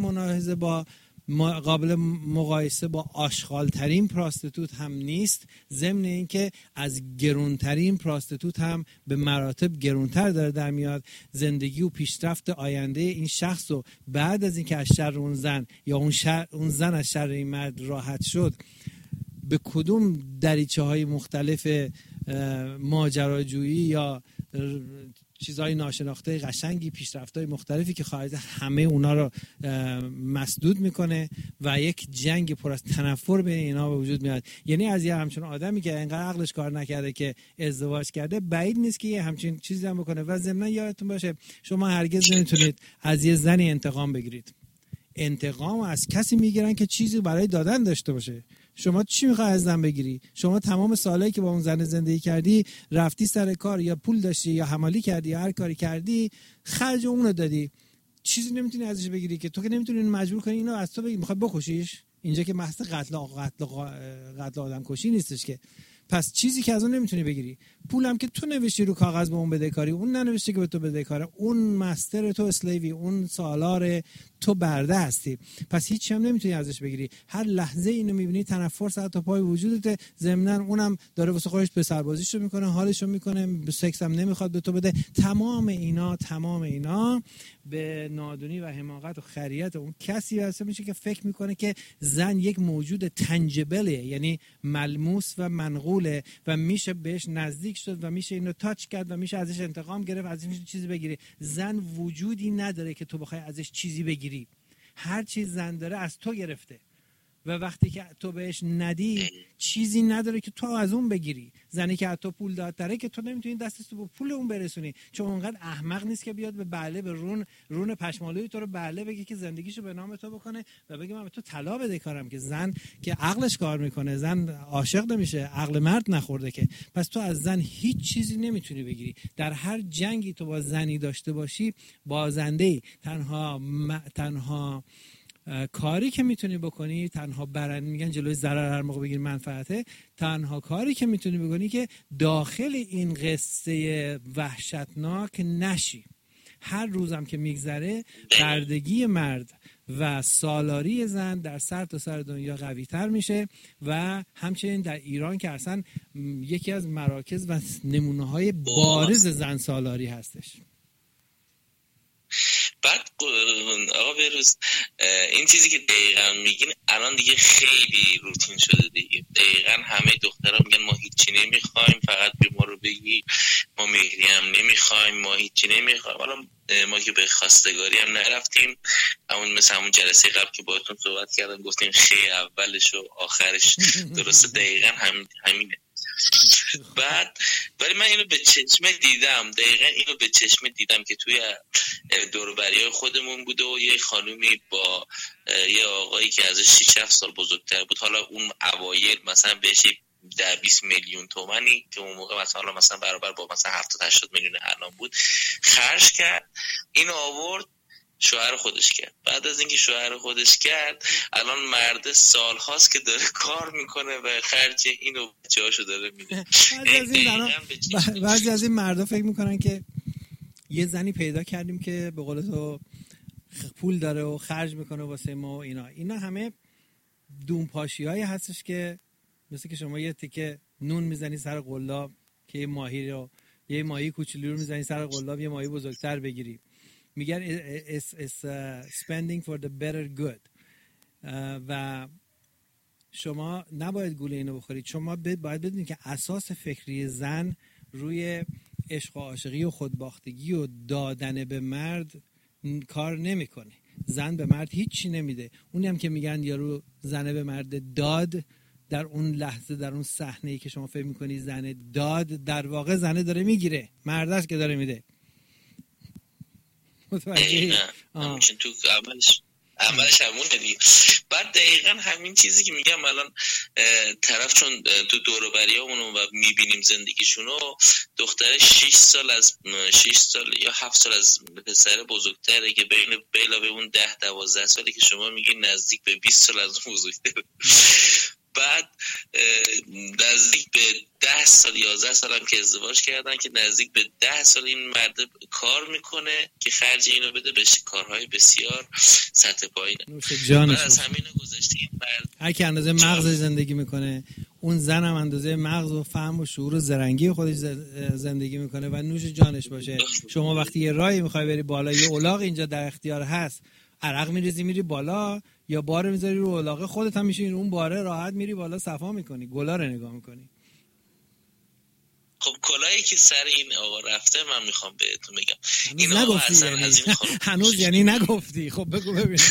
مقایسه با آشغال ترین پراستیتوت هم نیست. ضمن اینکه از گرونترین پراستیتوت هم به مراتب گرونتر داره در میاد. زندگی و پیشرفت آینده این شخص و بعد از اینکه از شر اون زن یا اون زن از شر این مرد راحت شد، به کدوم دریچه‌های مختلف ماجراجویی یا چیزهای ناشناخته قشنگی، پیشرفت‌های مختلفی که خواهد همه اونا رو مسدود میکنه و یک جنگ پر از تنفر بین اینا به وجود میاد. یعنی از یه همچون آدمی که انقدر عقلش کار نکرده که ازدواج کرده، بعید نیست که یه همچین چیزی هم بکنه. و ضمن یادتون باشه شما هرگز نمیتونید از یه زنی انتقام بگیرید. انتقام از کسی میگیرن که چیزی برای دادن داشته باشه. شما چی میخوای از زن بگیری؟ شما تمام سالایی که با اون زن زندگی کردی، رفتی سر کار یا پول داشتی یا حمالی کردی یا هر کاری کردی، خرج اونو دادی، چیزی نمیتونی ازش بگیری که تو که نمیتونی مجبور کنی اینو از تو بگیری. میخوای بکشیش؟ اینجا که محض قتل آدم کشی نیستش که. پس چیزی که از اون نمیتونی بگیری. پولم که تو نوشتی رو کاغذ به اون بدهکاری، اون ننوشته که به تو بدهکاره، اون مستر تو اسلیوی، اون سالار تو برده هستی، پس هیچ هم نمیتونی ازش بگیری. هر لحظه اینو میبینی تنفر ساعت تا پای وجودت، ضمناً اونم داره واسه خودش به سربازیشو میکنه، حالشو میکنه، سکس هم نمیخواد به تو بده. تمام اینا به نادونی و حماقت و خریت اون کسی واسه میشه که فکر میکنه که زن یک موجود تنجبله، یعنی ملموس و منقوله و میشه بهش نزدیک شد و میشه اینو تاچ کرد و میشه ازش انتقام گرفت، ازش میشه چیزی بگیری. زن وجودی نداره که تو بخوای ازش چیزی بگیری. هر چیز زن داره از تو گرفته و وقتی که تو بهش ندی چیزی نداره که تو از اون بگیری. زنی که حتی پول داره که تو نمیتونی دستت رو به پول اون برسونی، چون اونقدر احمق نیست که بیاد به بله به رون پشمالوی تو رو بله بگه که زندگیشو به نام تو بکنه و بگه من به تو طلا بده کارم. که زن که عقلش کار میکنه، زن عاشق نمیشه، عقل مرد نخورده که. پس تو از زن هیچ چیزی نمیتونی بگیری. در هر جنگی تو با زنی داشته باشی بازنده‌ای. تنها کاری که میتونی بکنی، تنها میگن جلوی ضرر هر موقع بگیر منفعته، تنها کاری که میتونی بکنی که داخل این قصه وحشتناک نشی. هر روزم که میگذره بردگی مرد و سالاری زن در سر تا سر دنیا قوی تر میشه و همچنین در ایران که اصلا یکی از مراکز و نمونه های بارز زن سالاری هستش. بعد آقا بهروز این چیزی که دقیقا میگین الان دیگه خیلی روتین شده دیگه. دقیقا همه دخترها میگن ما هیچی نمیخوایم، فقط به ما رو بگی، ما مهری هم نمیخوایم، ما هیچی نمیخوایم. حالا ما که به خواستگاری هم نرفتیم، مثل همون جلسه قبل که باهاتون صحبت کردم گفتیم خیلی اولش و آخرش درسته، دقیقا همینه. بعد ولی من اینو به چشم دیدم که توی دور و بریای خودمون بوده و یه خانومی با یه آقایی که ازش 6-7 سال بزرگتر بود، حالا اون اوایل مثلا بهش 10-20 میلیون تومانی که اون موقع مثلا برابر با مثلا 70-80 میلیون الان بود خرج کرد، اینو آورد شوهر خودش کرد. بعد از اینکه شوهر خودش کرد الان مرد سال‌هاست که داره کار میکنه و خرج اینو بچه‌هاشو داره میده. بعضی از این مردا فکر میکنن که یه زنی پیدا کردیم که به قول تو پول داره و خرج میکنه واسه ما و اینا همه دونپاشی‌هایی هستش که مثل که شما یه تیکه نون میزنی سر قلاب که یه ماهی کوچولو رو میزنی سر قلاب یه ماهی بزرگتر بگیری. میگن it's spending for the better good و شما نباید گوله اینو بخورید. شما باید بدونید که اساس فکری زن روی عشق و عاشقی و خودباختگی و دادن به مرد کار نمیکنه. زن به مرد هیچی نمیده. اونی هم که میگن یارو زنه به مرد داد، در اون لحظه در اون صحنه‌ای که شما فکر میکنی زنه داد، در واقع زنه داره میگیره، مردش که داره میده. دقیقا همچین تو عملش همونه دیگه. بعد دقیقا همین چیزی که میگم الان طرف چون تو دوروبریامونو و میبینیم زندگیشونو، دختر 6 سال یا 7 سال از پسر بزرگتره که به اون 10-12 سالی که شما میگی نزدیک به 20 سال از اون بزرگتره. بعد نزدیک به 10 سال 11 سال هم که ازدواج کردن که نزدیک به 10 سال این مرد کار میکنه که خرج اینو بده بشه کارهای بسیار سطح پایینه. بعد از همینو گذشته این مرد هر کی اندازه مغز زندگی میکنه، اون زن هم اندازه مغز و فهم و شعور و زرنگی خودش زندگی میکنه و نوش جانش باشه. شما وقتی یه راهی میخوای بری بالا، یه الاغ اینجا در اختیار هست، عرق میریزی میری بالا یا بار میذاری رو الاغه، خودت هم میشینی اون باره راحت میری بالا صفا میکنی، گلا رو نگاه میکنی. خب کلایی که سر این آقا رفته من میخوام بهتون بگم این آقا اصلا یعنی از این خانم هنوز یعنی نگفتی. خب بگو ببینم.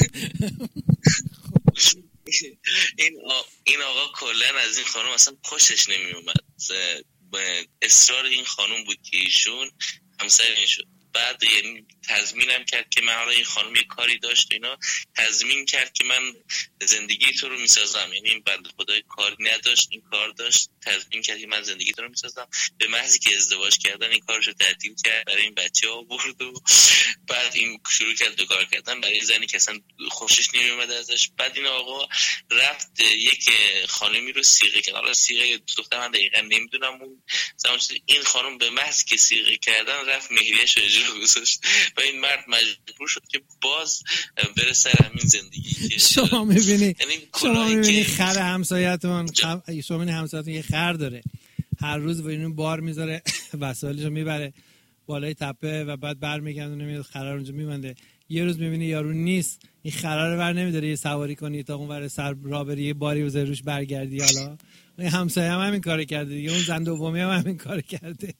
این آقا کلا از این خانم اصلا خوشش نمیومد. اصرار این خانم بود که ایشون همسر این شد. بعد یعنی تضمینم کرد که من حالا این خانم یه کاری داشت اینا، تضمین کرد که من زندگی تو رو میسازم. یعنی این بنده خدای کاری نداشت، این کار داشت، تضمین کرد که من زندگی تو رو میسازم. به محضی که ازدواج کردن این کارشو تعطیل کرد، برای این بچه آورد و بعد این شروع کرد به کار کردن برای زنی که اصلا خوشش نمیومد ازش. بعد این آقا رفت یک خانمی رو صیغه کرد. حالا صیغه دختر من دقیقاً نمیدونم اون زمان. این خانم به محض که صیغه کردن رفت مهریه‌شو اجرا گذاشت و این مرد مجبور شد که باز بره سر همین زندگی که شما میبینی خر همسایتون، شما میبینی همسایتون یه خر داره، هر روز به اینو بار میذاره وسایلشو میبره بالای تپه و بعد برمیگردونه میاد خر رو اونجا میبنده. یه روز میبینی یارو نیست، این خر رو بر نمیداره یه سواری کنی تا اون ور سر راه بری، یه باری بزنی روش برگردی. حالا این همسایه هم همین کارو کرده دیگه، اون زن دومی هم همین کارو کرده.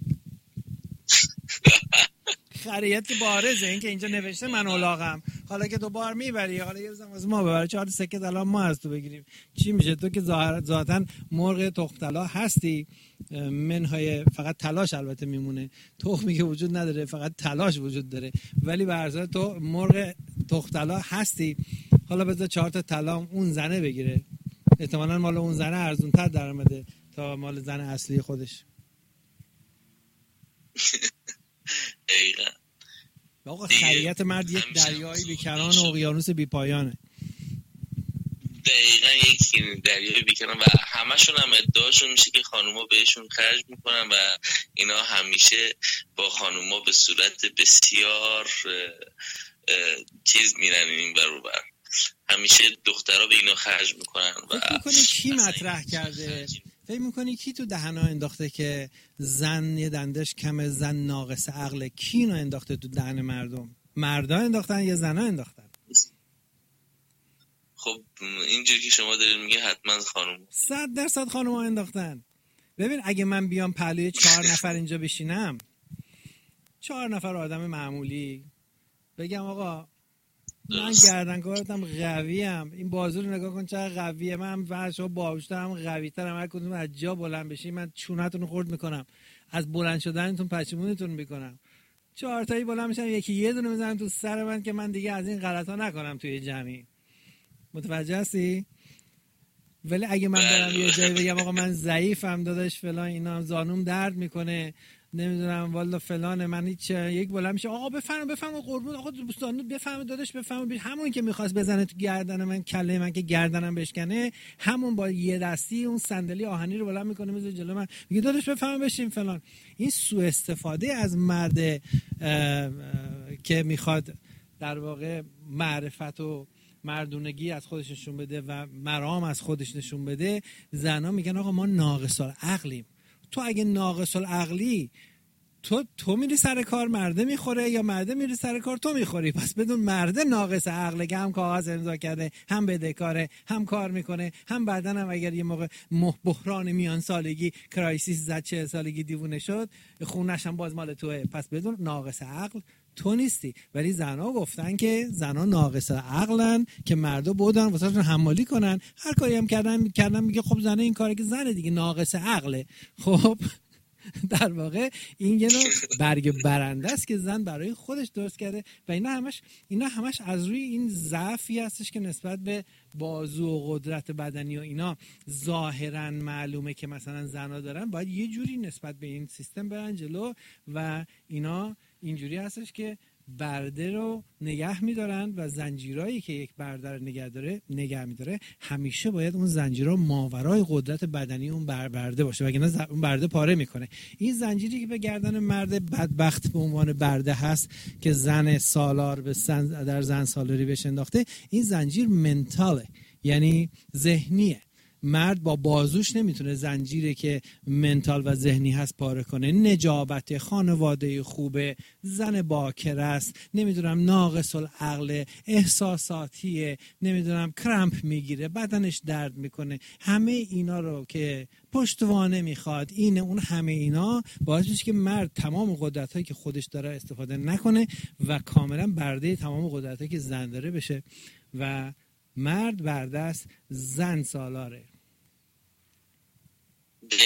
خریت که بارزه، این که اینجا نوشته من الاغم، حالا که تو بار میبری، حالا یه روزم از ما ببره 4 سکه طلا ما از تو بگیریم، چی میشه؟ تو که ذاتاً مرغ تخم طلا هستی، منهای فقط تلاش البته میمونه، تخمی که وجود نداره، فقط تلاش وجود داره، ولی به هر حال تو مرغ تخم طلا هستی. حالا بذار 4 تا طلا اون زنه بگیره، احتمالاً مال اون زنه ارزون‌تر درآمده تا مال زن اصلی خودش. دقیقاً. آقا خریت مرد یک دریای بیکران و اقیانوس بیپایانه. دقیقاً یک دریای بیکران و همشون هم ادعاشون میشه که خانوما بهشون خرج میکنن و اینا همیشه با خانوما به صورت بسیار چیز میرن این بر و بر، همیشه دخترها به اینا خرج میکنن. و فکر میکنی کی مطرح کرده؟ فکر میکنی کی تو دهنا انداخته که زن یه دندش کمه، زن ناقص عقله؟ کی اینو انداخته تو دهن مردم؟ مردا انداختن یا زنا انداختن؟ خب اینجوری که شما دارید میگه حتما خانم 100% خانوما انداختن. ببین اگه من بیام پهلوی 4 نفر اینجا بشینم، 4 نفر آدم معمولی، بگم آقا من گردنکارتم، قویم، این بازو رو نگاه کن چقدر قویه، من فرشا باهوشترم، قوی‌ترم، هر کدوم از جا بلند بشی من چونتون رو خرد میکنم، از بلند شدنتون پشیمونتون میکنم. 4 تایی بلند میشن، یکی یه دونه میزنن تو سر من که من دیگه از این غلطا نکنم توی جمعی. متوجه هستی؟ ولی اگه من برم یه جایی بگم آقا من ضعیفم داداش فلان، اینا زانوم درد میکنه، نمیدونم والا فلانه، من هیچ، یک بلند میشه آقا بفهم قربون، آقا دوستان بفهم داداش بفهم، همون که میخواست بزنه تو گردن من، کله من که گردنم بشکنه، همون با یه دستی اون صندلی آهنی رو بلند میکنه میذاره جلو من، میگه داداش بفهم بشین فلان. این سوء استفاده از مرد که میخواد در واقع معرفت و مردونگی از خودش نشون بده و مرام از خودش نشون بده. زنا میگن آقا ما ناقص العقلیم. تو اگه ناقص العقلی، تو میری سر کار مرده میخوره یا مرده میری سر کار تو میخوری؟ پس بدون مرده ناقص عقله که هم کاغذ امضا کرده، هم بدهکاره، هم کار میکنه، هم بعدن هم اگر یه موقع بحران میان سالگی کرایسیس زد 40 سالگی دیوونه شد، خونش هم باز مال توئه. پس بدون ناقص عقل تو نیستی. ولی زنا گفتن که زنا ناقص عقلن که مردا بودن واسهشون حمالی کنن، هر کاری هم کردن میگه خب زنه این کاری که زنه دیگه ناقص عقله. خب در واقع این یه نوع برگ برنده است که زن برای خودش درست کرده و اینا همش از روی این ضعفی هستش که نسبت به بازو و قدرت بدنی و اینا ظاهرا معلومه که مثلا زنا دارن، باید یه جوری نسبت به این سیستم برن جلو و اینا اینجوری هستش که برده رو نگه میدارن و زنجیرایی که یک برده رو نگه میداره همیشه باید اون زنجیرها ماورای قدرت بدنی اون برده باشه، وگرنه اون برده پاره میکنه. این زنجیری که به گردن مرد بدبخت به عنوان برده هست که زن سالار در زن سالاری بهش انداخته، این زنجیر منتاله، یعنی ذهنیه. مرد با بازوش نمیتونه زنجیری که منتال و ذهنی هست پاره کنه. نجابت، خانواده خوبه، زن باکر است، نمیدونم ناقص العقل، احساساتیه، نمیدونم کرامپ میگیره، بدنش درد میکنه، همه اینا رو که پشتوانه میخواد، این اون همه اینا باعث میشه که مرد تمام قدرتایی که خودش داره استفاده نکنه و کاملا برده تمام قدرتایی که زن داره بشه و مرد برده است، زن سالاره. دقیقا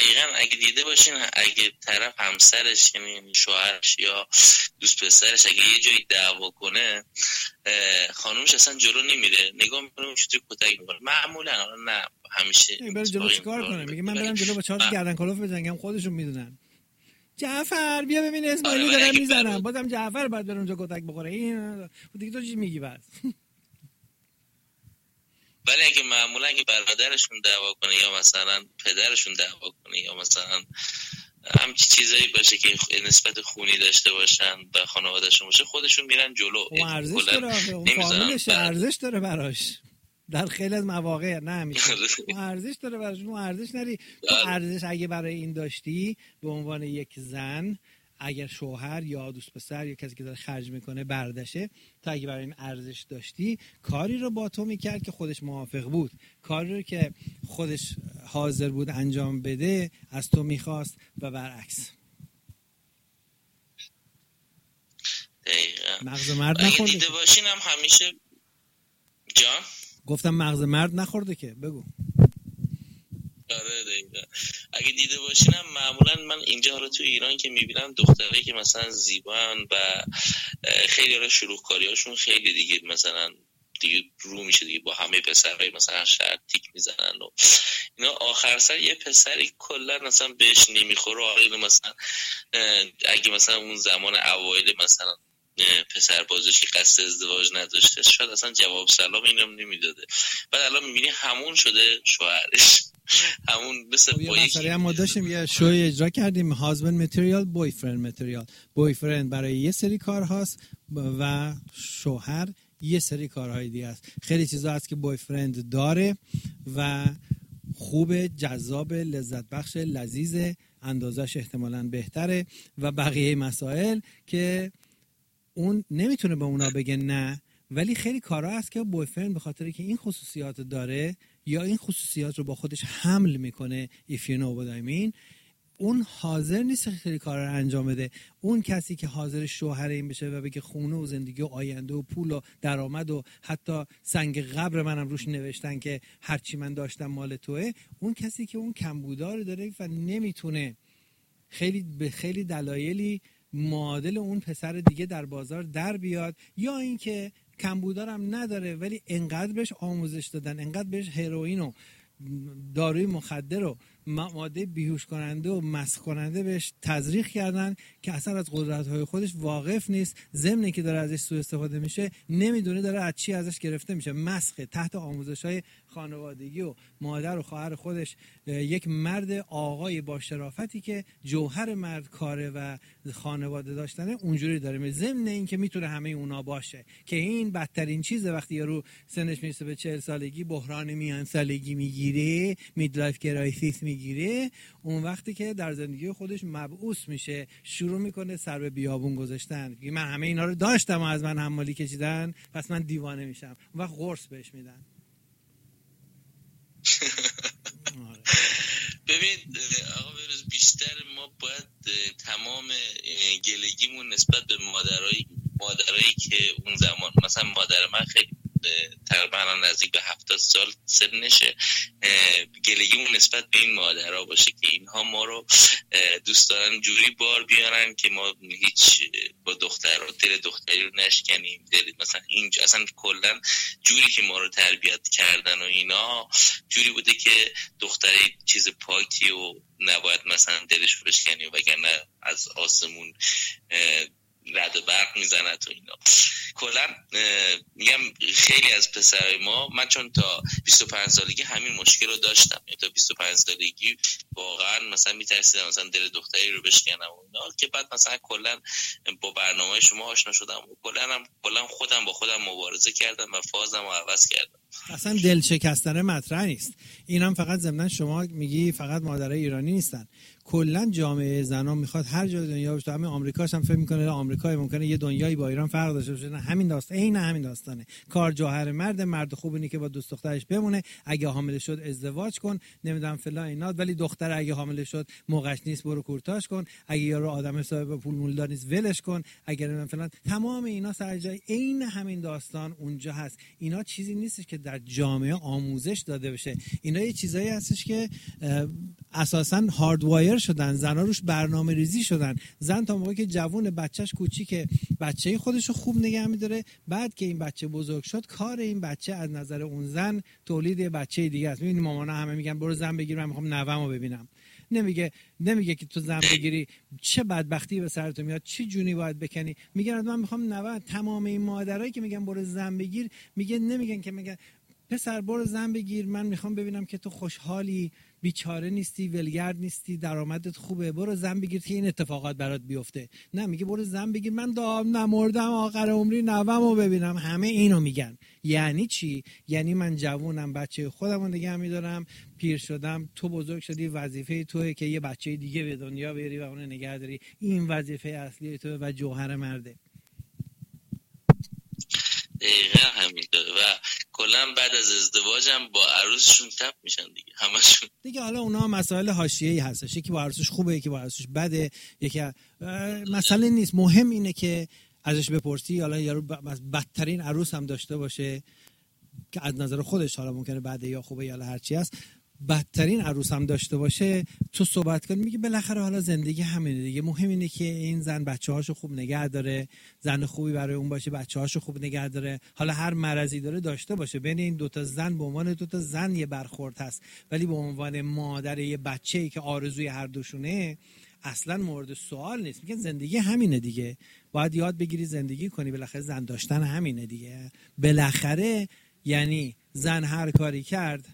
اگه دیده باشین اگه طرف همسرش یعنی شوهرش یا دوست پسرش اگه یه جایی دعوا کنه خانومش اصلا جلو نمیره، نگاه میکنه چطوری کتک میکنه معمولا. نه همیشه بره جلو چیکار کنه؟ میگه من برم جلو با 4 گردن کلوف بزنم، خودشون میدونن. جعفر بیا ببین اسماعیل دارن میزنن، بازم جعفر بعد بره اونجا کتک بخوره. این دیگه تو چی میگی بعد؟ ولی اگه معمولا اگه برادرشون دعوا کنه یا مثلا پدرشون دعوا کنه یا مثلا همچین چیزایی باشه که نسبت خونی داشته باشن به خانواده‌شون باشه، خودشون میرن جلو. اون ارزش داره، اون فامیلش ارزش داره براش در خیلی از مواقع. نه همیشه اون ارزش داره براش. اون ارزش نری تو ارزش اگه برای این داشتی به عنوان یک زن، اگر شوهر یا دوست پسر یا کسی که داره خرج میکنه بردشه، تا اگه برای این ارزش داشتی کاری رو با تو میکرد که خودش موافق بود، کاری رو که خودش حاضر بود انجام بده از تو میخواست و برعکس. دقیقا. مغز مرد نخورده. دیده باشین هم همیشه جان گفتم مغز مرد نخورده که بگو. آره دقیقا. اگه دیده باشینم معمولا من اینجا حالا تو ایران که میبینم دختره که مثلا زیبان و خیلی حالا شروعکاری هاشون خیلی دیگه مثلا دیگه رو میشه دیگه با همه پسرهای مثلا شهر تیک میزنن و اینا، آخر سر یه پسری کلا مثلا بهش نمیخوره. آره مثلا اگه مثلا اون زمان اوایل مثلا پسر بازش که قصد ازدواج نداشته شاید اصلا جواب سلام اینم نمیداده، بعد الان میبینی همون شده شوهرش. همون مثل با یکی ما داشتیم یه شوی اجرا کردیم هازبند متریال بویفرند متریال. بویفرند برای یه سری کار هاست و شوهر یه سری کارهای دیگه است. خیلی چیزا هست که بویفرند داره و خوب، جذاب، لذت بخش، لذیذ، اندازش احتمالاً بهتره و بقیه مسائل که اون نمیتونه به اونا بگه نه، ولی خیلی کارها هست که بویفرند به خاطر که این خصوصیات داره یا این خصوصیات رو با خودش حمل میکنه if you know what I mean، اون حاضر نیست خیلی کارا رو انجام بده. اون کسی که حاضر شوهر این بشه و بگه خونه و زندگی و آینده و پول و درآمد و حتی سنگ قبر منم روش نوشتن که هرچی من داشتم مال توئه، اون کسی که اون کمبودا رو داره و نمیتونه به خیلی دلایلی معادل اون پسر دیگه در بازار در بیاد، یا اینکه کمبودارم نداره ولی انقدر بهش آموزش دادن، انقدر بهش هروئین و داروی مخدر و ماده بیهوش کننده و مسخ کننده بهش تزریق کردن که اصلا از قدرت‌های خودش واقف نیست، ضمن که داره ازش سوء استفاده میشه نمیدونه داره از چی ازش گرفته میشه، مسخه تحت آموزش‌های خانوادگی و مادر و خواهر خودش. یک مرد آقای با شرافتی که جوهر مرد کاره و خانواده داشتنه اونجوری داره میشه، ضمن این که میتونه همه اونا باشه که این بدترین چیزه. وقتی یارو سنش میرسه به 40 سالگی بحران میان سالگی میگیره، میدلایف کرایسیس میگیره، اون وقتی که در زندگی خودش مبعوث میشه، شروع میکنه سر به بیابون گذاشتن، من همه اینا رو داشتم و از من حمالی کشیدن پس من دیوانه میشم، اون وقت قرص بهش میدن. ببین آقا بروز، بیشتر ما باید تمام گلگیمون نسبت به مادرایی که اون زمان مثلا مادر من خیلی تقریبا نزدیک به 70 سال سنشه، گلگیمون نسبت به این مادرها باشه که اینها ما رو دوست دارن جوری بار بیارن که ما هیچ با دختر و دل دختری رو نشکنیم، دل مثلا اینجا اصلا کلا جوری که ما رو تربیت کردن و اینا جوری بوده که دختری چیز پاکی و نباید مثلا دلش رو بشکنی، وگرنه از آسمون رد و برق میزنه تو اینا. کلا میگم خیلی از پسرای ما، من چون تا 25 سالگی همین مشکل رو داشتم، تا 25 سالگی واقعا مثلا میترسیدم مثلا دل دختری رو بشکنم و اینا، که بعد مثلا کلا با برنامه شما آشنا شدم و کلا خودم با خودم مبارزه کردم و فازم رو عوض کردم. اصلا دل شکستن مطرح نیست. اینم فقط ضمن شما میگی فقط مادرای ایرانی نیستن، کلا جامعه زنان میخواد هر جای دنیا باشه. همین آمریکاش هم فکر میکنه آمریکا ممکنه یه دنیایی با ایران فرق داشته باشه، نه همین داستان، عین همین داستانه. کار جوهر مرد خوبه که با دوست دخترش بمونه، اگه حامله شد ازدواج کن، نمیدونم فلان اینا، ولی دختر اگه حامله شد موقعش نیست برو کورتاژ کن، اگه یارو آدم صاحب پول مولدار نیست ولش کن، اگر نمیدونم فلان، تمام اینا سر جای عین همین داستان اونجا هست. اینا چیزی نیست که در جامعه آموزش داده بشه، اینا اینا یه چیزایی هستش که اساساً هاردوایر شدن، زنا روش برنامه ریزی شدن. زن تا موقعی که جوون، بچهش کوچیکه، بچه خودشو خوب نگه می‌داره، بعد که این بچه بزرگ شد کار این بچه از نظر اون زن تولید بچه دیگه است. می‌بینی مامانا همه میگن برو زن بگیر، من می‌خوام نوامو ببینم. نمیگه که تو زن بگیری چه بدبختی به سرت میاد، چه جونی باید بکنی. میگن من میخوام نوام. تمام این مادرایی که میگن برو زن بگیر نمیگن که میگن پسر برو زن بگیر، من میخوام ببینم که تو خوشحالی، بیچاره نیستی، ولگرد نیستی، درآمدت خوبه، برو زن بگیر که این اتفاقات برات بیفته. نه، میگه برو زن بگیر من نمردم آخر عمری نوامو ببینم. همه اینو میگن. یعنی چی؟ یعنی من جوونم، بچه خودمو نگه میدارم، پیر شدم، تو بزرگ شدی، وظیفه توئه که یه بچه دیگه به دنیا بیاری و اون نگه داری. این وظیفه اصلی توئه و جوهر مرده. دقیقا همینطوره و کلا بعد از ازدواجم با عروسشون تپ میشن دیگه همشون دیگه. حالا اونا مسائل حاشیه‌ای هستش، یکی با عروسش خوبه، یکی با عروسش بده، یکی مسئله نیست. مهم اینه که ازش بپرسی. حالا یارو بدترین عروس هم داشته باشه که از نظر خودش حالا ممکنه بده یا خوبه یا هر چی هست، بدترین عروس هم داشته باشه، تو صحبت کنی میگه بالاخره حالا زندگی همینه دیگه. مهم اینه که این زن بچه‌هاشو خوب نگه داره، زن خوبی برای اون باشه، بچه‌هاشو خوب نگه داره. حالا هر مرضی داره داشته باشه. بین این دوتا زن به عنوان دوتا زن یه برخورد هست، ولی به عنوان مادر یه بچه‌ای که آرزوی هر دوشونه اصلا مورد سوال نیست. میگن زندگی همینه دیگه، باید یاد بگیری زندگی کنی. بالاخره زن داشتن همینه دیگه. بالاخره یعنی زن هر کاری کرد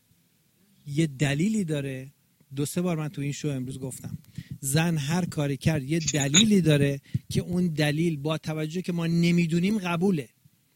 یه دلیلی داره. 2-3 بار من تو این شو امروز گفتم زن هر کاری کرد یه دلیلی داره که اون دلیل با توجه که ما نمیدونیم قبوله.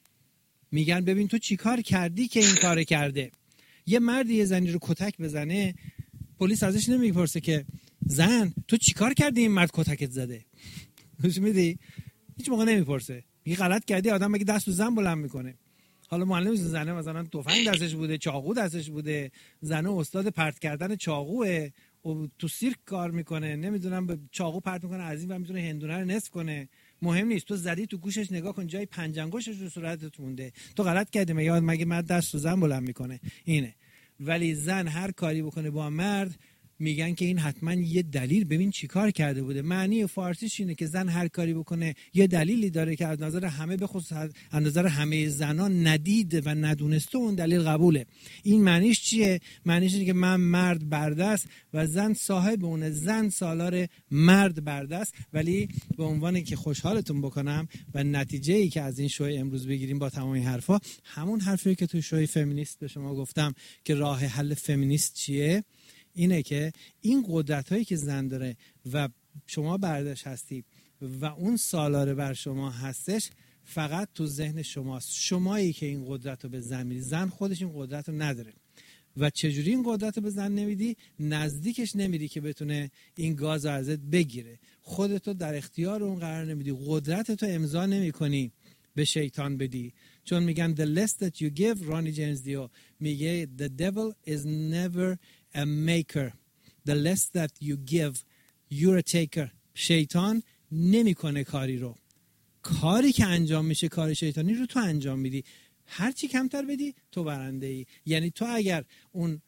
میگن ببین تو چی کار کردی که این کار کرده. یه مردی یه زنی رو کتک بزنه، پلیس ازش نمیپرسه که زن تو چی کار کردی این مرد کتکت زده. گوش میدی؟ هیچ موقع نمیپرسه. میگه غلط کردی. آدم مگه دست رو زن بلند میکنه؟ حالا معلم زنه مثلا تفنگ دستش بوده، چاقو دستش بوده، زنه استاد پرت کردن چاقوه و تو سیرک کار میکنه، نمیدونم به چاقو پرت میکنه از این و میتونه هندونه رو نصف کنه. مهم نیست. تو زدی تو گوشش، نگاه کن جای پنجانگوشش رو صورتت مونده. تو غلط کردی. مگه مرد دست رو زن بلند میکنه؟ اینه. ولی زن هر کاری بکنه با مرد میگن که این حتما یه دلیل، ببین چی کار کرده بوده. معنی فارسیش اینه که زن هر کاری بکنه یه دلیلی داره که از نظر همه، به خصوص از نظر همه زنان ندیده و ندونسته اون دلیل قبوله. این معنیش چیه؟ معنیش اینه که من مرد بردست و زن صاحب اونه. زن سالار مرد بردست. ولی به عنوانی که خوشحالتون بکنم و نتیجه‌ای که از این شو امروز بگیریم با تمام این حرفا، همون حرفی که تو شوی فمینیست به شما گفتم که راه حل فمینیست چیه، اینه که این قدرت هایی که زن داره و شما برداشت هستی و اون سالاره بر شما هستش فقط تو ذهن شماست. شمایی که این قدرت رو به زن میدی. زن خودش این قدرت رو نداره. و چجوری این قدرت رو به زن نمیدی؟ نزدیکش نمیدی که بتونه این گاز رو ازت بگیره. خودتو در اختیار اون قرار نمیدی. قدرتتو امضا نمی کنی به شیطان بدی. چون میگن the less that you give، رانی جیمز دیو میگه the devil is never a maker. The less that you give you're a taker. شیطان نمیکنه کاری رو. کاری که انجام میشه کار شیطانی رو تو انجام میدی. هر چی کمتر بدی تو برنده ای. یعنی تو اگر اون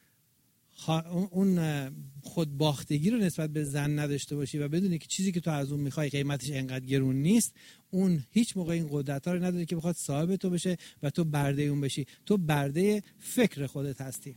خودباختگی رو نسبت به زن نداشته باشی و بدونی که چیزی که تو از اون میخوای قیمتش انقدر گرون نیست، اون هیچ موقع این قدرت ها رو نداره که بخواد صاحب تو بشه و تو برده اون بشی. تو برده فکر خودت هستی.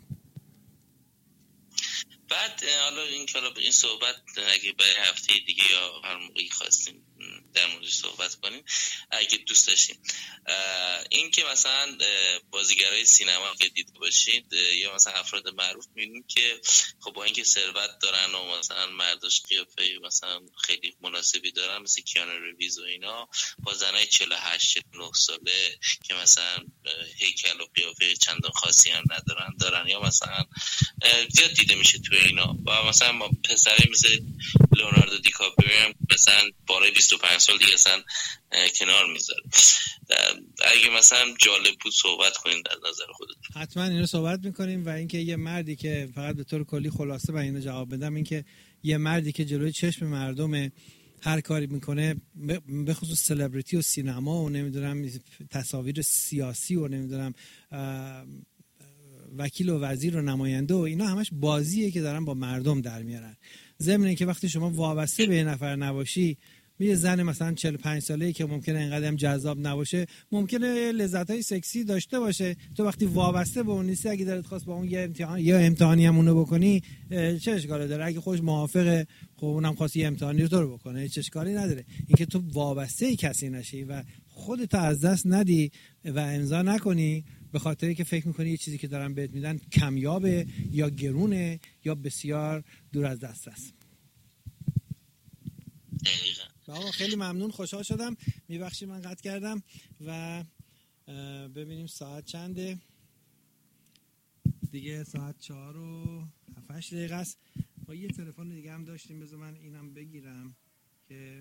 بعد حالا این صحبت اگه برای هفته دیگه یا هر موقعی خواستیم در موردش صحبت کنیم اگه دوست داشتیم، این که مثلا بازیگرای سینما که دیده باشید یا مثلا افراد معروف می‌بینیم که خب با اینکه ثروت دارن و مثلا مرداش قیافه مثلا خیلی مناسبی دارن مثل کیانو ریویز و اینا، با زنای 48 49 ساله که مثلا هیکل و قیافه چندان خاصی هم ندارن دارن، یا مثلا زیاد دیده میشه تو اینا. و مثلا ما پسری مثل لئوناردو دیکاپریو هم مثلا بالای 25 سال دیگه اصلا کنار میذاره. اگه مثلا جالب بود صحبت کنیم در نظر خودتون. حتما اینو صحبت میکنیم. و اینکه یه مردی که فقط به طور کلی خلاصه به اینو جواب بدم، اینکه یه مردی که جلوی چشم مردم هر کاری میکنه، به خصوص سلبریتی و سینما و نمیدونم تصاویر سیاسی و نمیدونم وکیل و وزیر و نماینده و اینا همش بازیه که دارن با مردم در میارن. ضمن اینکه وقتی شما وابسته به یه نفر نباشی، یه زن مثلا 45 ساله‌ای که ممکنه اینقدر هم جذاب نباشه، ممکنه لذت‌های سکسی داشته باشه، تو وقتی وابسته به اون نیستی، اگه دلت خواست با اون یه امتحانی هم اونو بکنی، چه اشکالی داره؟ اگه خودش موافقه، خب اونم خواست یه امتحانی رو تو رو بکنه، چه اشکالی نداره. اینکه تو وابسته کسی نشی و خودت از دست ندی و امضا نکنی به خاطری که فکر می‌کنی یه چیزی که دارن بهت میدن کمیابه یا گرونه یا بسیار دور از دست است. آقا خیلی ممنون، خوشحال شدم. میبخشی من قطع کردم و ببینیم ساعت چنده دیگه. ساعت 4:07 است. با یه تلفن دیگه هم داشتیم، بذار من اینم بگیرم که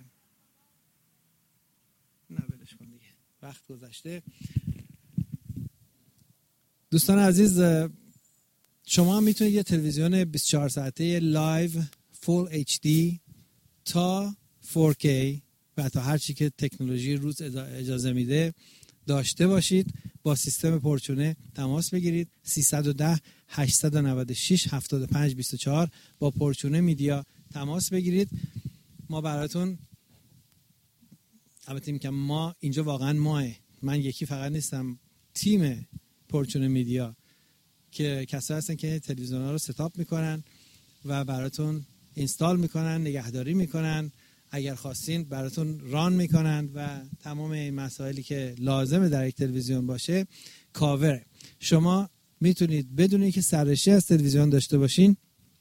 نه ولش کن دیگه، وقت گذشته. دوستان عزیز، شما هم میتونید یه تلویزیون 24 ساعته لایو فول اچ دی تا 4K و تا هر چی که تکنولوژی روز اجازه میده داشته باشید. با سیستم پرچونه تماس بگیرید. 310 896 7524 با پرچونه میدیا تماس بگیرید. ما براتون، البته میگم ما اینجا واقعا من یکی فقط نیستم، تیم پرچونه میدیا که کسایی هستن که تلویزیون‌ها رو ستاپ میکنن و براتون اینستال میکنن، نگهداری میکنن، اگر خواستین براتون ران میکنن و تمام این مسائلی که لازمه در یک تلویزیون باشه کاور. شما میتونید بدون اینکه سررشته از تلویزیون داشته باشین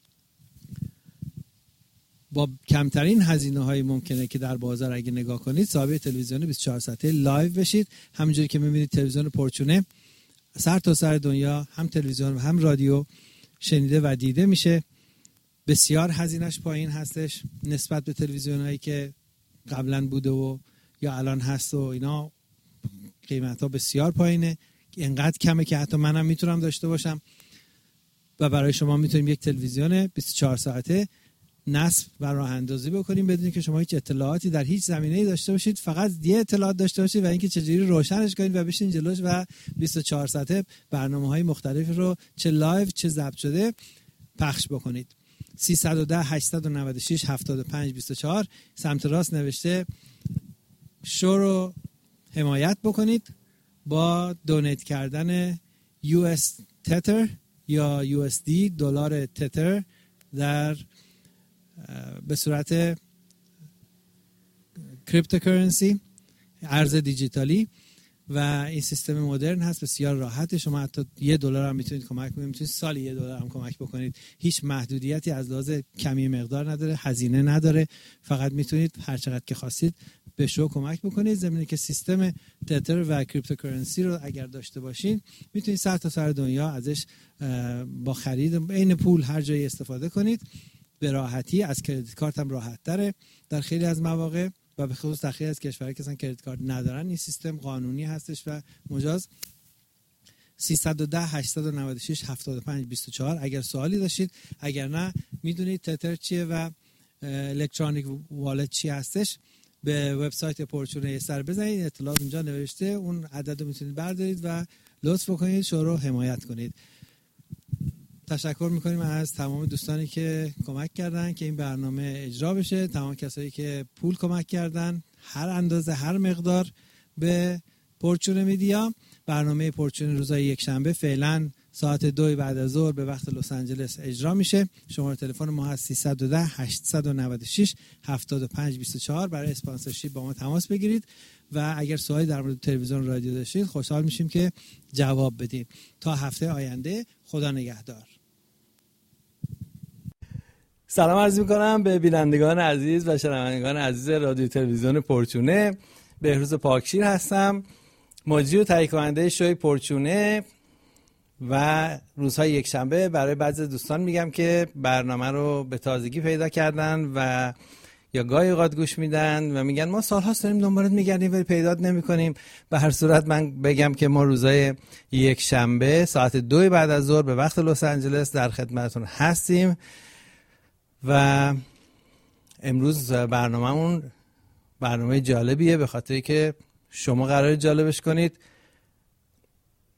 با کمترین هزینه‌های ممکنه که در بازار اگه نگاه کنید صاحب تلویزیون 24 ساعته لایو بشید. همونجوری که میبینید تلویزیون پرچونه سر تا سر دنیا هم تلویزیون و هم رادیو شنیده و دیده میشه. بسیار هزینه‌اش پایین هستش نسبت به تلویزیونایی که قبلا بوده و یا الان هست و اینا، قیمت‌ها بسیار پایینه، اینقدر کمه که حتی منم میتونم داشته باشم. و برای شما میتونیم یک تلویزیون 24 ساعته نصب و راه اندازی بکنیم بدون که شما هیچ اطلاعاتی در هیچ زمینه‌ای داشته باشید، فقط یه اطلاعات داشته باشید و اینکه چجوری روشنش کنید و بشین جلوش و 24 ساعته برنامه‌های مختلفی رو چه لایو چه ضبط شده پخش بکنید. 310 896 7524 سمت راست نوشته شو رو حمایت بکنید با دونیت کردن US تتر یا USD دلار تتر در به صورت کریپتوکارنسی، ارز دیجیتالی. و این سیستم مدرن هست، بسیار راحته. شما حتی $1 هم میتونید کمک کنید، میتونید سالی $1 هم کمک بکنید. هیچ محدودیتی از لحاظ کمی مقدار نداره، هزینه نداره، فقط میتونید هر چقدر که خواستید به شو کمک بکنید. زمینی که سیستم تتر و کریپتوکارنسی رو اگر داشته باشین میتونید سر تا سر دنیا ازش با خرید عین پول هر جایی استفاده کنید به راحتی. از کریدیت کارت هم راحت تره در خیلی از مواقع و به خصوص در خیلی از کشورها که اصلا کریدیت کارت ندارن این سیستم قانونی هستش و مجاز. 310 896 7524 اگر سوالی داشتید، اگر نه میدونید تتر چیه و الکترونیک والت چی هستش، به وبسایت پرچونه سر بزنید، اطلاعات اونجا نوشته، اون عدد رو میتونید بردارید و لطف بکنید شو رو حمایت کنید. تشکر میکنیم از تمام دوستانی که کمک کردن که این برنامه اجرا بشه، تمام کسایی که پول کمک کردن هر اندازه هر مقدار به پرچونه میدیا. برنامه پرچونه روزهای یک شنبه فعلا ساعت 2 بعد از ظهر به وقت لس آنجلس اجرا میشه. شماره تلفن ما هست 310 896 7524. برای اسپانسرشیپ با ما تماس بگیرید و اگر سوالی در مورد تلویزیون رادیو داشتید خوشحال میشیم که جواب بدیم. تا هفته آینده، خدا نگهدار. سلام عرض میکنم به بینندگان عزیز و شنوندگان عزیز رادیو تلویزیون پرچونه. بهروز پاکشیر هستم، مجری و تهیه کننده شوی پرچونه و روزهای یک شنبه برای بعضی دوستان میگم که برنامه رو به تازگی پیدا کردن و یا گاهی اوقات گوش میدن و میگن ما سال‌هاست داریم دنبالت میگردیم ولی پیدات نمی‌کنیم. به هر صورت من بگم که ما روزهای یک شنبه ساعت 2 بعد از ظهر به وقت لس آنجلس در خدمتتون هستیم و امروز برنامه‌مون برنامه جالبیه به خاطری که شما قراره جالبش کنید.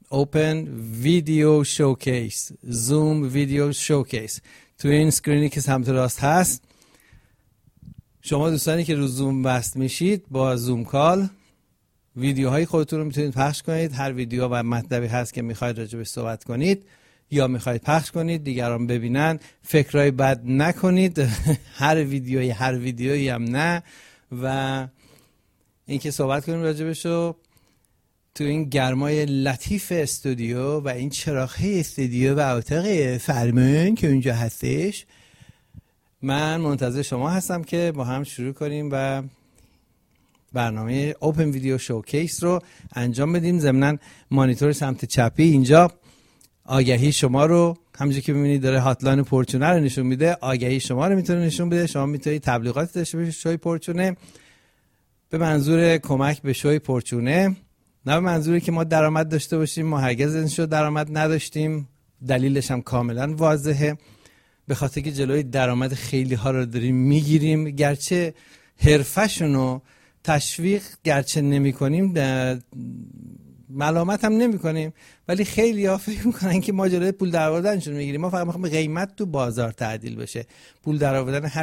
Open Video Showcase Zoom Video Showcase. توی این اسکرینی که سمت راست هست، شما دوستانی که رو زوم وصل میشید با زوم کال ویدیوهای خودتون رو میتونید پخش کنید. هر ویدیو و مطلبی هست که میخواید راجع بهش صحبت کنید یا میخواید پخش کنید دیگران ببینن، فکرای بد نکنید. هر ویدیویی هم نه. و اینکه صحبت کنیم راجع بهشو تو این گرمای لطیف استودیو و این چراغ‌های استودیو و اتاق فرمان که اونجا هستش. من منتظر شما هستم که با هم شروع کنیم و برنامه اوپن ویدیو شوکیس رو انجام بدیم. ضمناً مانیتور سمت چپی اینجا آگهی شما رو، همونجوری که می‌بینید داره هاتلاین پورچونه رو نشون میده، آگهی شما رو میتونه نشون بده. شما میتونید تبلیغات داشته باشید شوی پورچونه به منظور کمک به شوی پورچونه، نه به منظوری که ما درآمد داشته باشیم. ما هرگز این شو درآمد نداشتیم، دلیلش هم کاملا واضحه، به خاطر که جلوی درآمد خیلی ها رو داریم میگیریم. گرچه حرفشون رو تشویق گرچه نمی کنیم، ملامت هم نمی کنیم، ولی خیلی ها فکر میکنن که ما جلوی پول درآوردنشون میگیریم. ما فقط میخوایم قیمت تو بازار تعدیل بشه. پول درآوردن